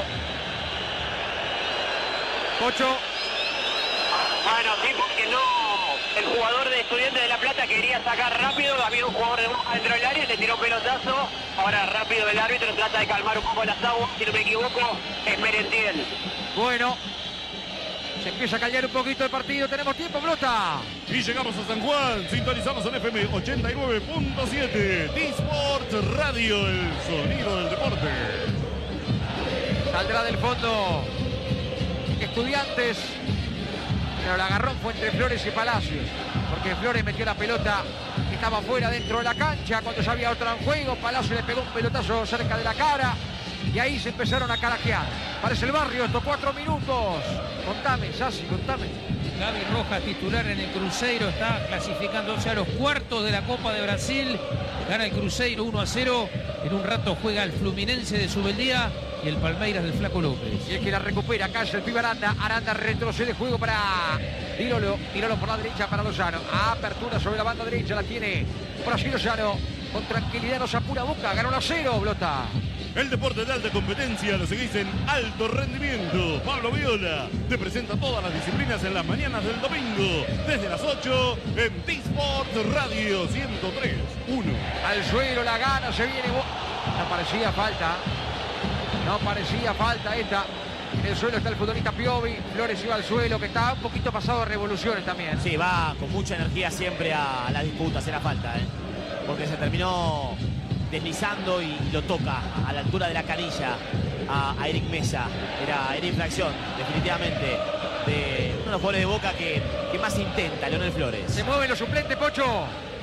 Pocho. Bueno, sí, porque no. El jugador de Estudiantes de La Plata quería sacar rápido, había un jugador de Boca dentro del área, le tiró un pelotazo. Ahora rápido el árbitro trata de calmar un poco las aguas, si no me equivoco, es Merentiel. Bueno, se empieza a callar un poquito el partido, tenemos tiempo, Blota. Y llegamos a San Juan, sintonizamos en FM 89.7, D-Sport Radio, el sonido del deporte. Saldrá del fondo Estudiantes. Pero el agarrón fue entre Flores y Palacios, porque Flores metió la pelota que estaba fuera dentro de la cancha cuando ya había otra en juego. Palacios le pegó un pelotazo cerca de la cara y ahí se empezaron a carajear. Parece el barrio, estos 4 minutos. Contame, Sassi, contame. Gaby Rojas, titular en el Cruzeiro, está clasificándose a los cuartos de la Copa de Brasil. Gana el Cruzeiro 1-0. En un rato juega el Fluminense de Subeldía y el Palmeiras del Flaco López. Y es que la recupera acá es el pibe Aranda. Aranda retrocede juego para Di Lolo. Di Lolo por la derecha para Lozano. Apertura sobre la banda derecha, la tiene por allí Lozano. Con tranquilidad nos apura Boca. Ganó 1-0, Blota. El deporte de alta competencia lo seguís en alto rendimiento. Pablo Viola te presenta todas las disciplinas en las mañanas del domingo. Desde las 8 en D-Sport Radio 103.1. Al suelo la gana, se viene. No parecía falta. No parecía falta esta. En el suelo está el futbolista Piovi. Flores iba al suelo, que está un poquito pasado de revoluciones también. Sí, va con mucha energía siempre a las disputas, era falta, porque se terminó deslizando y lo toca a la altura de la canilla a Eric Mesa. Era infracción, definitivamente, de uno de los jugadores de Boca que más intenta, Leonel Flores. Se mueven los suplentes, Pocho.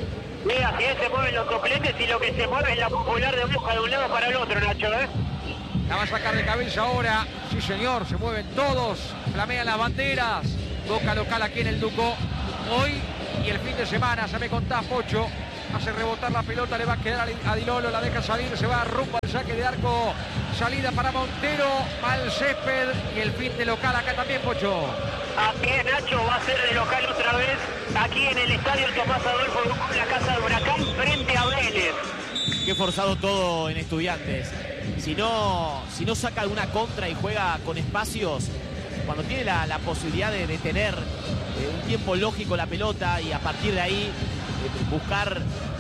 Mira, así es, se mueven los suplentes y lo que se mueve es la popular de Boca de un lado para el otro, Nacho, ¿eh? La va a sacar de cabeza ahora. Sí, señor, se mueven todos. Flamean las banderas. Boca local aquí en el Duco. Hoy y el fin de semana, ya me contás, Pocho. Hace rebotar la pelota, le va a quedar a Di Lolo, la deja salir, se va rumbo al saque de arco. Salida para Montero, mal césped y el fin de local acá también, Pocho. Así es, Nacho, va a ser de local otra vez aquí en el estadio Tomás Adolfo Duco, en la casa de Huracán, frente a Vélez. Qué forzado todo en Estudiantes. Si no saca alguna contra y juega con espacios, cuando tiene la posibilidad de tener un tiempo lógico la pelota y a partir de ahí buscar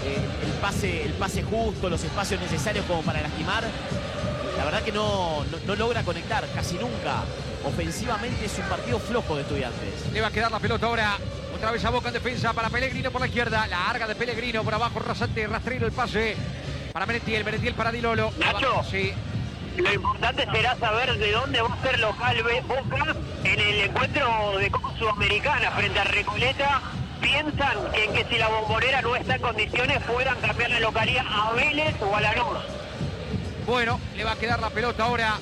el pase justo, los espacios necesarios como para lastimar, la verdad que no logra conectar casi nunca. Ofensivamente es un partido flojo de Estudiantes. Le va a quedar la pelota ahora. Otra vez a Boca en defensa para Pellegrino por la izquierda. La larga de Pellegrino por abajo, rasante, rastrero el pase para Merentiel. Merentiel para Di Lolo. Nacho, sí. Lo importante será saber de dónde va a ser local Boca en el encuentro de Copa Sudamericana frente a Recoleta. Piensan que si la Bombonera no está en condiciones puedan cambiar la localía a Vélez o a Lanús. Bueno, le va a quedar la pelota ahora.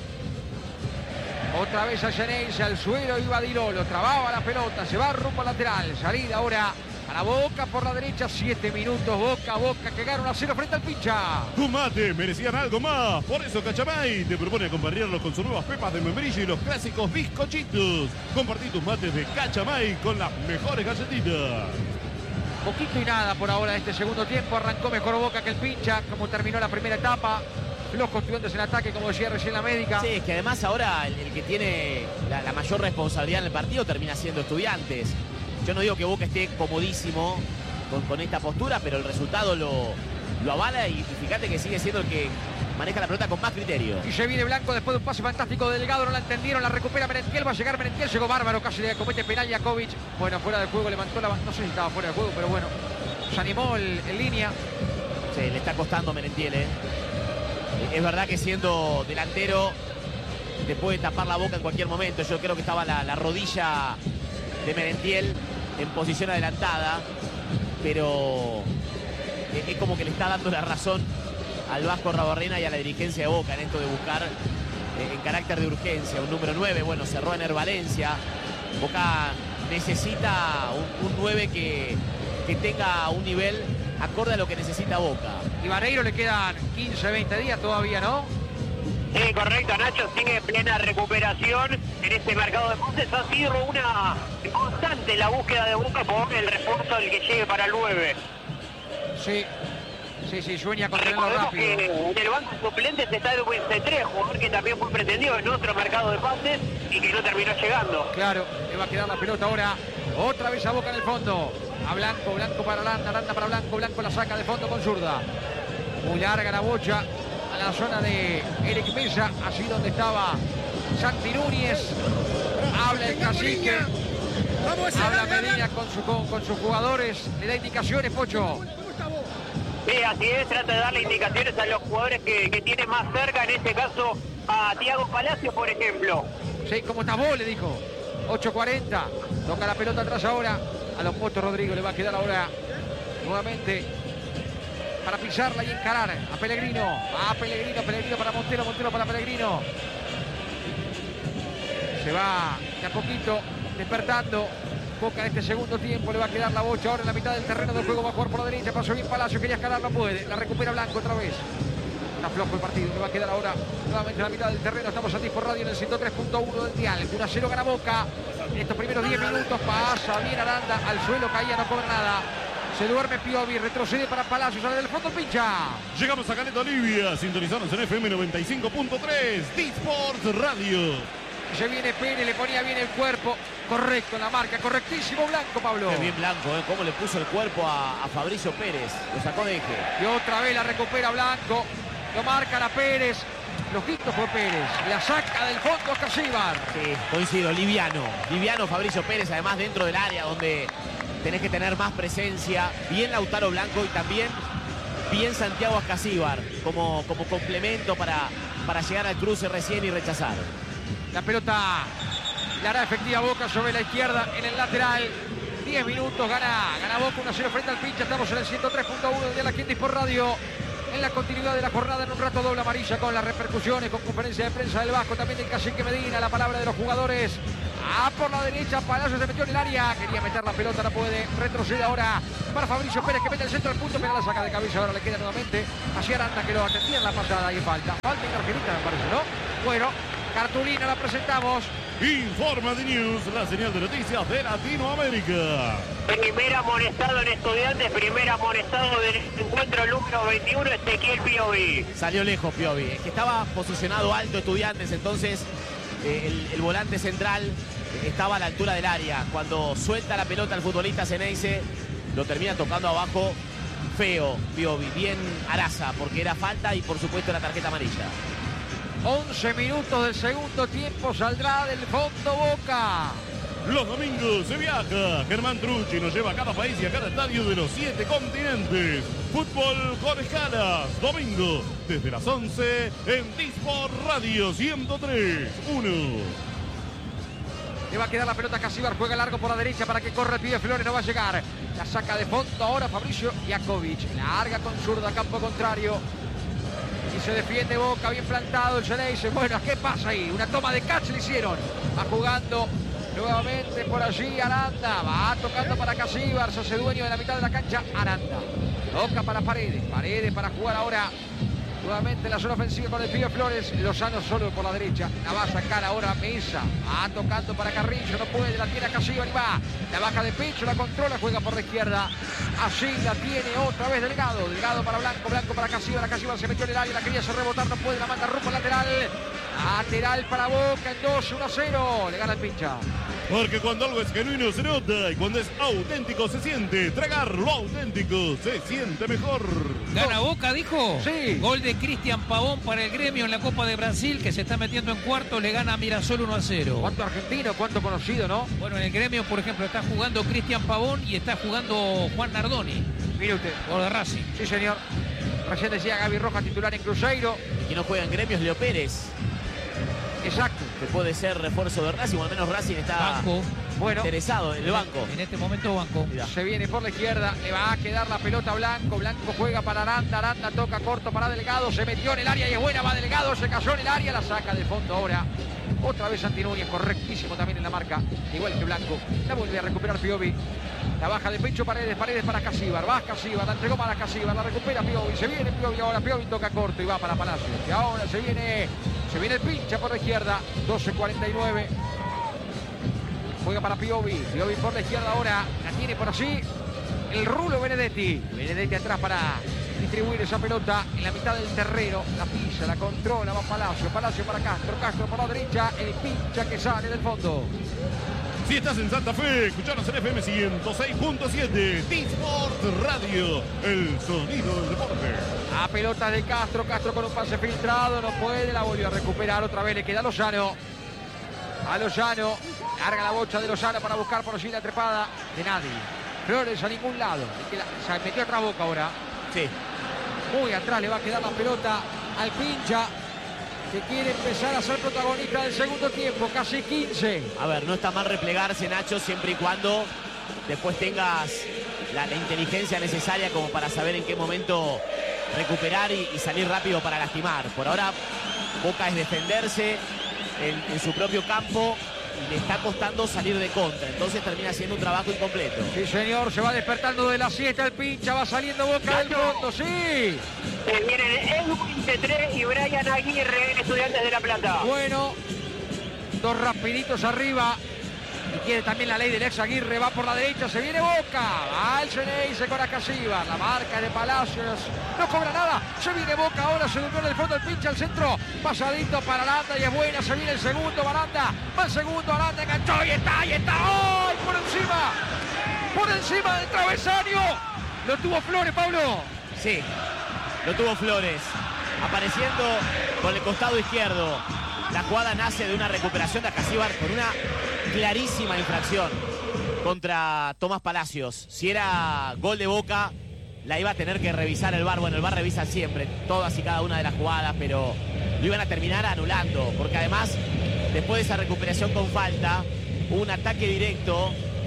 Otra vez a Geneise, al suelo iba Di Lolo, trababa la pelota, se va rumbo al lateral. Salida ahora para Boca por la derecha, 7 minutos. Boca que gana 1-0 frente al Pincha. Tu mate, merecían algo más. Por eso Cachamay te propone acompañarlos con sus nuevas pepas de membrillo y los clásicos bizcochitos. Compartí tus mates de Cachamay con las mejores galletitas. Poquito y nada por ahora de este segundo tiempo. Arrancó mejor Boca que el Pincha, como terminó la primera etapa. Flojos Estudiantes en ataque, como decía recién la médica. Sí, es que además ahora el que tiene la mayor responsabilidad en el partido termina siendo Estudiantes. Yo no digo que Boca esté comodísimo con esta postura, pero el resultado lo avala y fíjate que sigue siendo el que maneja la pelota con más criterio. Y se viene Blanco después de un pase fantástico de Delgado, no la entendieron, la recupera Merentiel, va a llegar Merentiel, llegó bárbaro, casi le comete penal Jakovic. Bueno, fuera del juego, levantó la mano, no sé si estaba fuera del juego, pero bueno, se animó en línea. Sí, le está costando Merentiel, Es verdad que siendo delantero te puede tapar la boca en cualquier momento. Yo creo que estaba la rodilla de Merentiel en posición adelantada, pero es como que le está dando la razón al Vasco Rabarrena y a la dirigencia de Boca en esto de buscar en carácter de urgencia un número 9. Bueno, cerró Ener Valencia. Boca necesita un 9 que tenga un nivel acorde a lo que necesita Boca. Y Vareiro le quedan 15, 20 días todavía, ¿no? Sí, correcto, Nacho sigue en plena recuperación en este mercado de pases. Ha sido una constante la búsqueda de Boca por el refuerzo del que llegue para el 9. Sí, sueña con tenerlo rápido. Que en el banco suplentes está Edwin C3, jugador que también fue pretendido en otro mercado de pases y que no terminó llegando. Claro, le va a quedar la pelota ahora. Otra vez a Boca en el fondo. A Blanco para Aranda, Aranda para Blanco la saca de fondo con zurda. Muy larga la bocha a la zona de Eric Mesa, así donde estaba Santi Núñez. Habla el cacique, habla Medina con sus jugadores, le da indicaciones, Pocho. Sí, así es, trata de darle indicaciones a los jugadores que tiene más cerca, en este caso a Thiago Palacios, por ejemplo. Sí, como estás vos, le dijo. 8:40, toca la pelota atrás ahora a los Potos. Rodrigo le va a quedar ahora nuevamente para pisarla y encarar a Pellegrino. Pellegrino para Montero para Pellegrino. Se va de a poquito despertando Boca en este segundo tiempo. Le va a quedar la bocha ahora en la mitad del terreno de juego. Va a jugar por la derecha, pasó bien Palacio, quería escalar, no puede. La recupera Blanco otra vez. Está flojo el partido, le va a quedar ahora nuevamente en la mitad del terreno. Estamos aquí por radio en el 103.1 del dial. 1-0 gana Boca. En estos primeros 10 minutos pasa bien Aranda, al suelo caía, no cobra nada. Se duerme Piovi, retrocede para Palacio, sale del fondo, Pincha. Llegamos a Caleta Olivia, sintonizados en FM 95.3, D-Sports Radio. Se viene Pérez, le ponía bien el cuerpo. Correcto en la marca, correctísimo Blanco, Pablo. Qué bien Blanco, cómo le puso el cuerpo a Fabricio Pérez. Lo sacó de eje. Y otra vez la recupera Blanco. Lo marcan a Pérez. Flojito fue Pérez. La saca del fondo Casíbar. Sí, coincido. Liviano Fabricio Pérez, además dentro del área donde tenés que tener más presencia. Bien Lautaro Blanco y también bien Santiago Ascasíbar como complemento para llegar al cruce recién y rechazar. La pelota la hará efectiva Boca sobre la izquierda en el lateral. 10 minutos. Gana Boca 1-0 frente al Pincha. Estamos en el 103.1 de la Quinta y por radio. En la continuidad de la jornada, en un rato doble amarilla con las repercusiones, con conferencia de prensa del Vasco, también del Cacique Medina, la palabra de los jugadores. Por la derecha, Palacio se metió en el área, quería meter la pelota, no puede, retrocede ahora para Fabricio Pérez que mete el centro del punto, pero la saca de cabeza, ahora le queda nuevamente hacia Aranda que lo atendía en la pasada y falta en Argentina me parece, ¿no? Bueno, cartulina la presentamos. Informa de News, la señal de noticias de Latinoamérica. Primer amonestado en Estudiantes, primer amonestado del encuentro número 21, Ezequiel Piovi. Salió lejos Piovi, es que estaba posicionado alto Estudiantes, entonces el volante central estaba a la altura del área. Cuando suelta la pelota el futbolista Ceneice, lo termina tocando abajo feo Piovi, bien Araza, porque era falta y por supuesto la tarjeta amarilla. 11 minutos del segundo tiempo, saldrá del fondo Boca. Los domingos se viaja. Germán Trucci nos lleva a cada país y a cada estadio de los 7 continentes. Fútbol con escalas. Domingo desde las 11 en Disport Radio 103.1. Le va a quedar la pelota a Casíbar, juega largo por la derecha para que corra el pibe Flores, no va a llegar. La saca de fondo ahora Fabricio Jakovic. Larga con zurda, campo contrario. Y se defiende Boca, bien plantado el Ceneice. Bueno, ¿qué pasa ahí? Una toma de catch le hicieron. Va jugando nuevamente por allí Aranda. Va tocando para Casíbar, se hace dueño de la mitad de la cancha Aranda. Toca para Paredes. Paredes para jugar ahora nuevamente la zona ofensiva con el pibe Flores. Lozano solo por la derecha. La va a sacar ahora Mesa. Va tocando para Carrillo. No puede. La tiene a Casíbar y va. La baja de pecho. La controla. Juega por la izquierda. Así la tiene otra vez Delgado. Delgado para Blanco. Blanco para Casíbar. Casíbar se metió en el área. La quería hacer rebotar. No puede. La manda rumbo lateral. Lateral para Boca. En 2-1-0. Le gana el Pincha. Porque cuando algo es genuino se nota y cuando es auténtico se siente. Tragar lo auténtico se siente mejor. ¿Gana Boca, dijo? Sí. Gol de Cristian Pavón para el Gremio en la Copa de Brasil, que se está metiendo en cuarto, le gana a Mirasol 1-0. ¿Cuánto argentino, cuánto conocido, no? Bueno, en el Gremio, por ejemplo, está jugando Cristian Pavón y está jugando Juan Nardoni. Mire usted. Por de Racing. Sí, señor. Recién decía Gaby Rojas, titular en Cruzeiro. Y que no juega en Gremio es Leo Pérez. Exacto. Que puede ser refuerzo de Racing, o al menos Racing está interesado en el banco. En este momento banco. Mirá. Se viene por la izquierda, le va a quedar la pelota a Blanco. Blanco juega para Aranda, Aranda toca corto para Delgado, se metió en el área y es buena, va Delgado, se cayó en el área, la saca de fondo ahora. Otra vez Santi Núñez, correctísimo también en la marca, igual que Blanco. La vuelve a recuperar Piovi. La baja de pecho Paredes, Paredes para Casíbar, va Casíbar, la entregó para Casíbar, la recupera Piovi, se viene Piovi ahora, Piovi toca corto y va para Palacio. Y ahora se viene el Pincha por la izquierda, 12:49. Juega para Piovi, Piovi por la izquierda ahora, la tiene por allí el Rulo Benedetti. Benedetti atrás para distribuir esa pelota en la mitad del terreno, la pisa, la controla, va Palacio, Palacio para Castro, Castro por la derecha, el Pincha que sale del fondo. Si estás en Santa Fe, escuchanos en FM 106.7, Disport Radio, el sonido del deporte. A pelota de Castro, Castro con un pase filtrado, no puede, la volvió a recuperar otra vez, le queda a Lozano. A Lozano, carga la bocha de Lozano para buscar por allí la trepada de nadie. Flores a ningún lado, se metió atrás Boca ahora. Sí. Muy atrás le va a quedar la pelota al Pincha, que quiere empezar a ser protagonista del segundo tiempo, casi 15. A ver, no está mal replegarse, Nacho, siempre y cuando después tengas la inteligencia necesaria como para saber en qué momento recuperar y salir rápido para lastimar. Por ahora, Boca es defenderse en su propio campo y le está costando salir de contra. Entonces termina siendo un trabajo incompleto. Sí, señor, se va despertando de la siesta el Pincha, va saliendo Boca del fondo, sí. Se vienen Edwin Tetré y Brian Aguirre, Estudiantes de La Plata. Bueno, dos rapiditos arriba. Y quiere también la ley del ex Aguirre, va por la derecha, se viene Boca. Va el Ceneice con Casíbar, la marca de Palacios. No cobra nada, se viene Boca ahora, se durmió en el fondo el Pincha al centro. Pasadito para Aranda y es buena, se viene el segundo, Aranda. Va el segundo, Aranda enganchó y está. ¡Ay! Por encima del travesaño. Lo tuvo Flores, Pablo. Sí, lo tuvo Flores. Apareciendo con el costado izquierdo. La jugada nace de una recuperación de Casíbar con una clarísima infracción contra Tomás Palacios. Si era gol de Boca, la iba a tener que revisar el VAR. Bueno, el VAR revisa siempre todas y cada una de las jugadas, pero lo iban a terminar anulando, porque además, después de esa recuperación con falta, hubo un ataque directo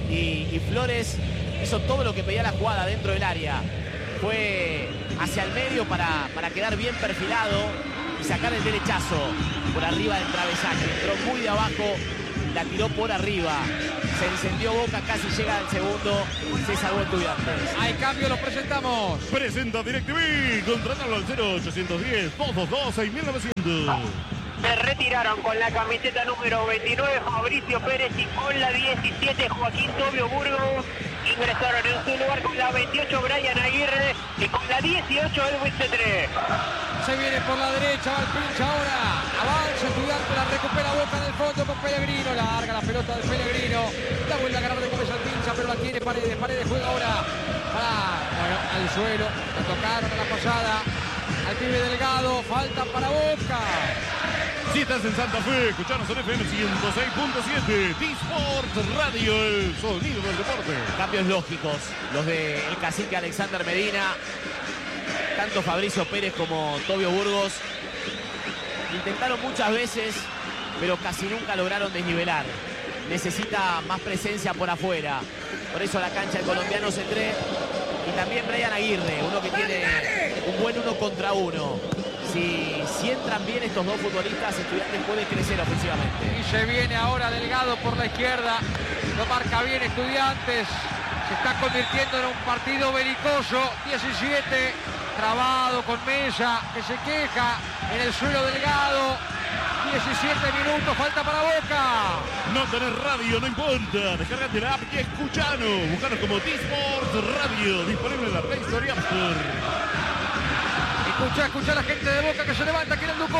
y Flores hizo todo lo que pedía la jugada dentro del área. Fue hacia el medio para quedar bien perfilado y sacar el derechazo por arriba del travesaño. Entró muy de abajo, la tiró por arriba. Se encendió Boca, casi llega al segundo, se salvó Estudiantes. Hay cambio, los presentamos. Presenta DirecTV, contratalo al 0810-222-6900. Se retiraron con la camiseta número 29 Fabricio Pérez y con la 17 Joaquín Tobio Burgos. Ingresaron en su lugar con la 28 Brian Aguirre y con la 18 Edwin Cetré. Se viene por la derecha, va el pincha ahora. Avanza Estudiante, la recupera Boca en el fondo con Pellegrino. Larga la pelota de Pellegrino. La vuelve a agarrar de cabeza el pincha, pero la tiene Paredes. Paredes juega ahora al suelo. La tocaron a la pasada. Al pibe Delgado. Falta para Boca. Si estás en Santa Fe, escuchanos en FM 106.7, T-Sports Radio, el sonido del deporte. Cambios lógicos, los del cacique Alexander Medina, tanto Fabricio Pérez como Tobio Burgos intentaron muchas veces, pero casi nunca lograron desnivelar. Necesita más presencia por afuera, por eso la cancha el colombiano Cetré y también Brian Aguirre, uno que tiene un buen 1 contra 1. Si entran bien estos dos futbolistas, Estudiantes puede crecer ofensivamente. Y se viene ahora Delgado por la izquierda. Lo marca bien Estudiantes. Se está convirtiendo en un partido belicoso. 17, trabado con Mesa, que se queja en el suelo Delgado. 17 minutos, falta para Boca. No tenés radio, no importa. Descargate la app y escuchanos. Buscanos como T-Sports Radio, disponible en la Play Store y App Store. Escucha a la gente de Boca que se levanta aquí en el Ducó.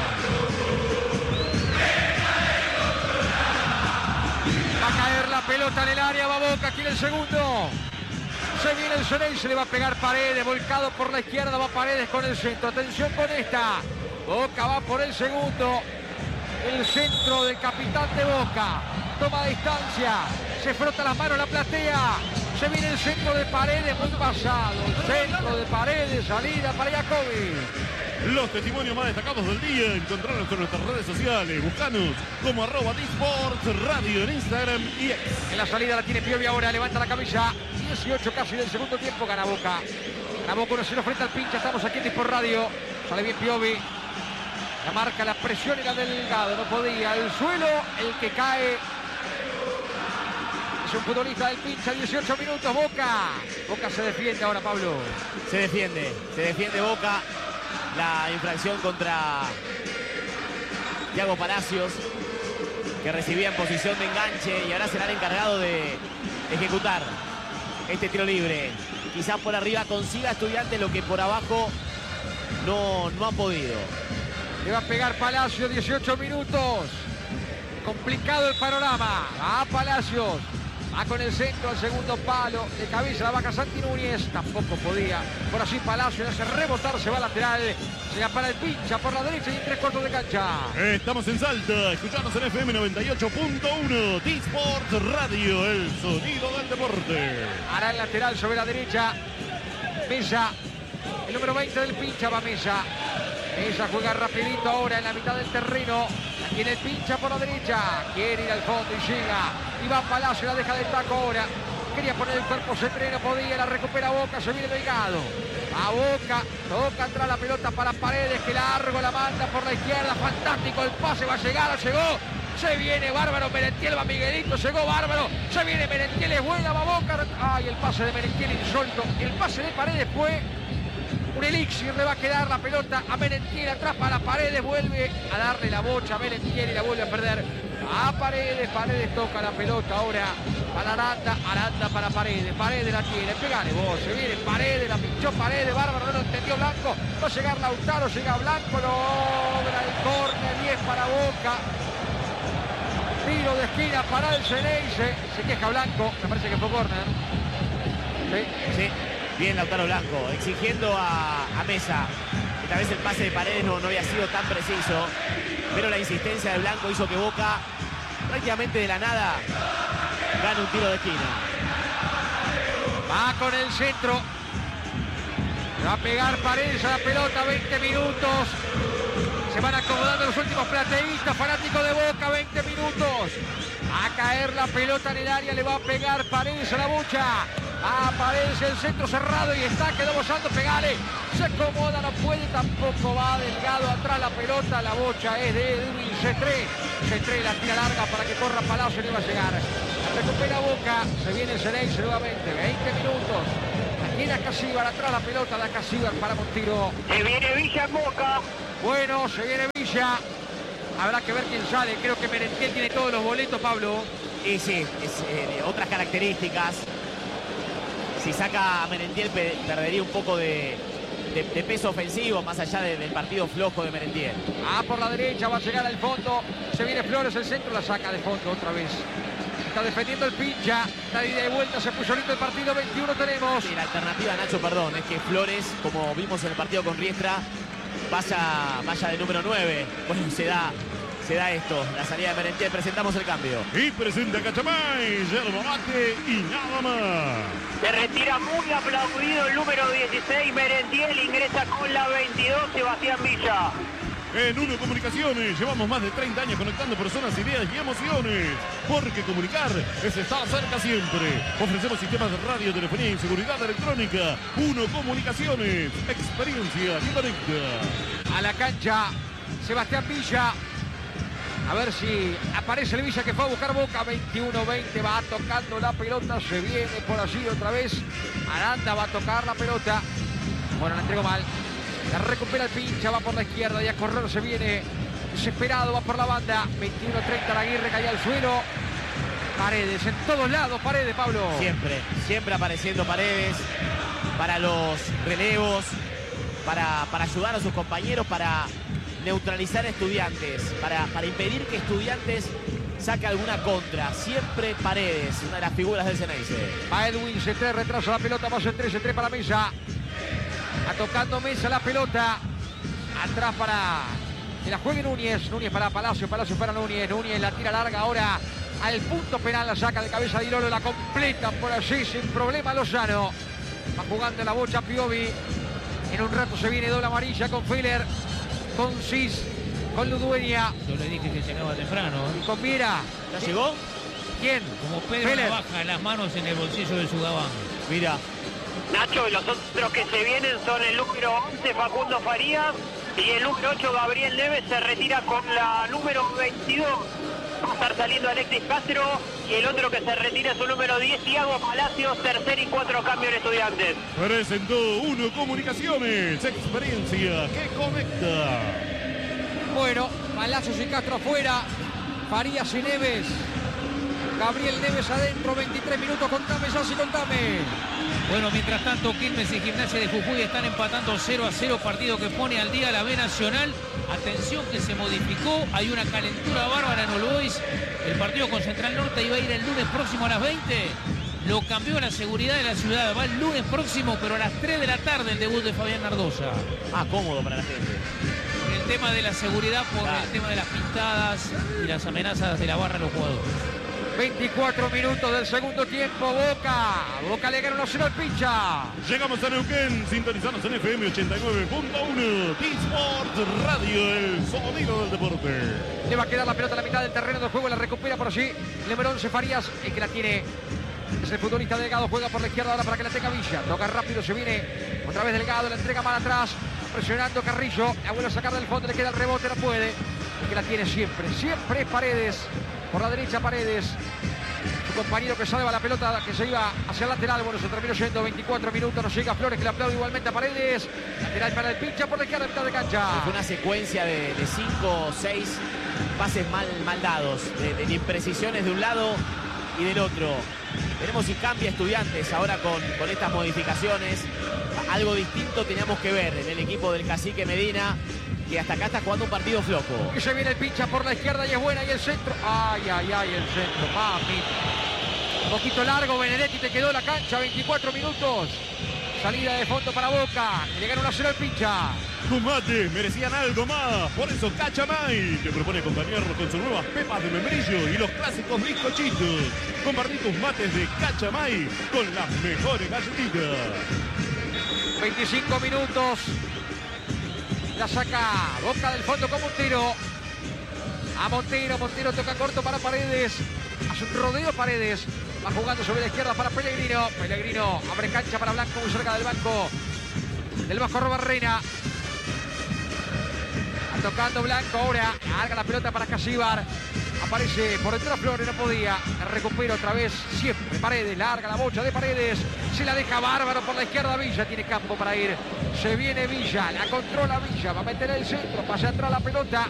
Va a caer la pelota en el área, va Boca aquí en el segundo. Se viene el Soleil, se le va a pegar Paredes, volcado por la izquierda, va Paredes con el centro. Atención con esta. Boca va por el segundo. El centro del capitán de Boca. Toma distancia. Se frota las manos la platea. Se viene el centro de Paredes, muy pasado. Centro de Paredes, salida para Jacobi. Los testimonios más destacados del día, encontrarlos en nuestras redes sociales. Buscanos como @T-Sports Radio en Instagram y X. En la salida la tiene Piovi ahora, levanta la camisa. 18 casi del segundo tiempo, gana Boca. Gana Boca 1-0 frente al pincha, estamos aquí en T-Sport Radio. Sale bien Piovi. La marca, la presión era Delgado, no podía. El suelo, el que cae. Es un futbolista del pincha, 18 minutos, Boca. Boca se defiende ahora, Pablo. Se defiende Boca. La infracción contra Thiago Palacios, que recibía en posición de enganche y ahora será el encargado de ejecutar este tiro libre. Quizás por arriba consiga Estudiantes lo que por abajo no ha podido. Le va a pegar Palacios, 18 minutos. Complicado el panorama. Va Palacios. Va con el centro al segundo palo. De cabeza la vaca Santi Núñez. Tampoco podía. Por así Palacios hace rebotar. Se va lateral. Se va para el pincha por la derecha y en 3/4 de cancha. Estamos en Salta. Escuchanos en FM 98.1. T-Sports Radio. El sonido del deporte. Hará el lateral sobre la derecha. Mesa. El número 20 del pincha va Mesa. Mesa juega rapidito ahora en la mitad del terreno. Aquí en el pincha por la derecha. Quiere ir al fondo y llega. Y va Palacio, la deja de taco ahora. Quería poner el cuerpo Cetré, no podía. La recupera Boca, se viene Delgado. A Boca, toca atrás la pelota para Paredes, que largo la manda por la izquierda. Fantástico el pase, va a llegar, llegó. Se viene bárbaro, Merentiel va Miguelito, llegó bárbaro. Se viene Merentiel, es buena, va Boca. Ay, el pase de Merentiel insólito. El pase de Paredes fue un elixir, le va a quedar la pelota a Merentiel, atrapa a la Paredes, vuelve a darle la bocha a Merentiel y la vuelve a perder a Paredes. Paredes toca la pelota ahora para Aranda, Aranda para Paredes, Paredes la tiene, pegale vos, se viene Paredes, la pinchó Paredes, bárbaro, no lo entendió Blanco, va a llegar Lautaro, llega Blanco, logra el córner, 10 para Boca. Tiro de esquina para el Ceneice, se queja Blanco, me parece que fue córner. Sí. Bien Lautaro Blanco, exigiendo a Mesa. Esta vez el pase de Paredes no había sido tan preciso, pero la insistencia de Blanco hizo que Boca, prácticamente de la nada, gane un tiro de esquina. Va con el centro. Va a pegar Paredes a la pelota, 20 minutos. Se van acomodando los últimos plateístas, fanáticos de Boca, 20 minutos. Va a caer caer la pelota en el área, le va a pegar Paredes a la bocha. Aparece el centro cerrado y está, quedó Bosando, pegale. Se acomoda, no puede, tampoco va, delgado atrás la pelota. La bocha es de Edwin Cetré. Cetré la tira larga para que corra Palacio, le va a llegar. La recupera Boca, se viene Ceneice nuevamente, 20 minutos. Aquí la Casíbar, atrás la pelota, la Casíbar para Montiro. Se viene Villa en Boca. Bueno, se viene Villa. Habrá que ver quién sale. Creo que Merentiel tiene todos los boletos, Pablo. Y sí, es otras características. Si saca a Merentiel perdería un poco de peso ofensivo, más allá del partido flojo de Merentiel. Por la derecha, va a llegar al fondo. Se viene Flores, el centro, la saca de fondo otra vez. Está defendiendo el Pincha. La ida de vuelta, se puso lindo el partido. 21 tenemos. Sí, la alternativa, Nacho, perdón, es que Flores, como vimos en el partido con Riestra, vaya de número 9. Bueno, se da esto, la salida de Merentiel. Presentamos el cambio. Y presenta Cachamay, yerba mate y nada más. Se retira muy aplaudido el número 16, Merentiel, ingresa con la 22, Sebastián Villa. En Uno Comunicaciones llevamos más de 30 años conectando personas, ideas y emociones. Porque comunicar es estar cerca siempre. Ofrecemos sistemas de radio, telefonía y seguridad electrónica. Uno Comunicaciones, experiencia que conecta. A la cancha, Sebastián Villa. A ver si aparece el Villa que fue a buscar Boca. 21-20, va tocando la pelota. Se viene por allí otra vez. Aranda va a tocar la pelota. Bueno, la entregó mal. La recupera el Pincha, va por la izquierda y a correr se viene desesperado, va por la banda. 21-30, Aguirre cae al suelo. Paredes, en todos lados, Paredes, Pablo. Siempre apareciendo Paredes para los relevos, para ayudar a sus compañeros, para neutralizar a Estudiantes, para impedir que Estudiantes saque alguna contra. Siempre Paredes, una de las figuras del Ceneice. Va Edwin Cetré, retrasa la pelota, va Cetré para Mesa. A tocando Mesa la pelota. Atrás para que la juegue Núñez. Núñez para Palacio, Palacio para Núñez. Núñez la tira larga ahora al punto penal. La saca de cabeza Di Lolo, la completa por allí sin problema Lozano. Va jugando la bocha Piovi. En un rato se viene doble amarilla con Feller, con Cis, con Ludueña. Yo le dije que llegaba temprano. Y con Viera. ¿Ya llegó? ¿Quién? Como Pedro Feller. baja las manos en el bolsillo del Sudabán. Mira. Nacho, y los otros que se vienen son el número 11, Facundo Farías, y el número 8, Gabriel Neves, se retira con la número 22. Va a estar saliendo Alexis Castro, y el otro que se retira es su número 10, Thiago Palacios, tercer y 4 cambios en Estudiantes. Presentó Uno Comunicaciones, experiencia que conecta. Bueno, Palacios y Castro afuera. Farías y Neves. Gabriel Neves adentro, 23 minutos. Contame, Yossi, contame. Bueno, mientras tanto, Quilmes y Gimnasia de Jujuy están empatando 0-0, partido que pone al día la B Nacional. Atención que se modificó, hay una calentura bárbara en All Boys. El partido con Central Norte iba a ir el lunes próximo a las 20. Lo cambió a la seguridad de la ciudad. Va el lunes próximo, pero a las 3 de la tarde el debut de Fabián Nardosa. Cómodo para la gente. El tema de la seguridad por el tema de las pintadas y las amenazas de la barra a los jugadores. 24 minutos del segundo tiempo. Boca le gana 1-0 al Pincha. Llegamos a Neuquén, sintonizanos en FM 89.1. T-Sport Radio, el sonido del deporte. Le va a quedar la pelota a la mitad del terreno del juego. La recupera por allí el número 11 Farías, el que la tiene. Es el futbolista Delgado, juega por la izquierda ahora para que la tenga Villa. Toca rápido, se viene otra vez Delgado, la entrega mal atrás. Presionando Carrillo, la vuelve a sacar del fondo, le queda el rebote, no puede. El que la tiene siempre es Paredes. Por la derecha Paredes. Su compañero que salva la pelota que se iba hacia el lateral. Bueno, se terminó yendo 24 minutos. Nos llega Flores que le aplaude igualmente a Paredes. Lateral para el Pincha por la izquierda, mitad de cancha. Fue una secuencia de 5 o 6 pases mal dados. De imprecisiones de un lado y del otro. Veremos si cambia Estudiantes ahora con estas modificaciones. Algo distinto teníamos que ver en el equipo del Cacique Medina, que hasta acá está jugando un partido flojo. Y se viene el Pincha por la izquierda y es buena. Y el centro. Ay, el centro. Mami. Un poquito largo, Benedetti, te quedó la cancha. 24 minutos. Salida de fondo para Boca. Le gana 1-0 al Pincha. Tus mates merecían algo más. Por eso Cachamay te propone acompañarnos con sus nuevas pepas de membrillo y los clásicos bizcochitos. Compartí tus mates de Cachamay con las mejores galletitas. 25 minutos. La saca Boca del fondo como un tiro. a Montero. Montero toca corto para Paredes. Hace un rodeo Paredes. Va jugando sobre la izquierda para Pellegrino. Pellegrino abre cancha para Blanco, muy cerca del banco. Del Vasco Arrobarrena. Va tocando Blanco ahora. Larga la pelota para Casíbar. Aparece por detrás Flores, no podía. Recupera otra vez, siempre Paredes. Larga la bocha de Paredes. Se la deja bárbaro por la izquierda Villa. Tiene campo para ir. Se viene Villa, la controla Villa. Va a meter el centro, pasa atrás la pelota.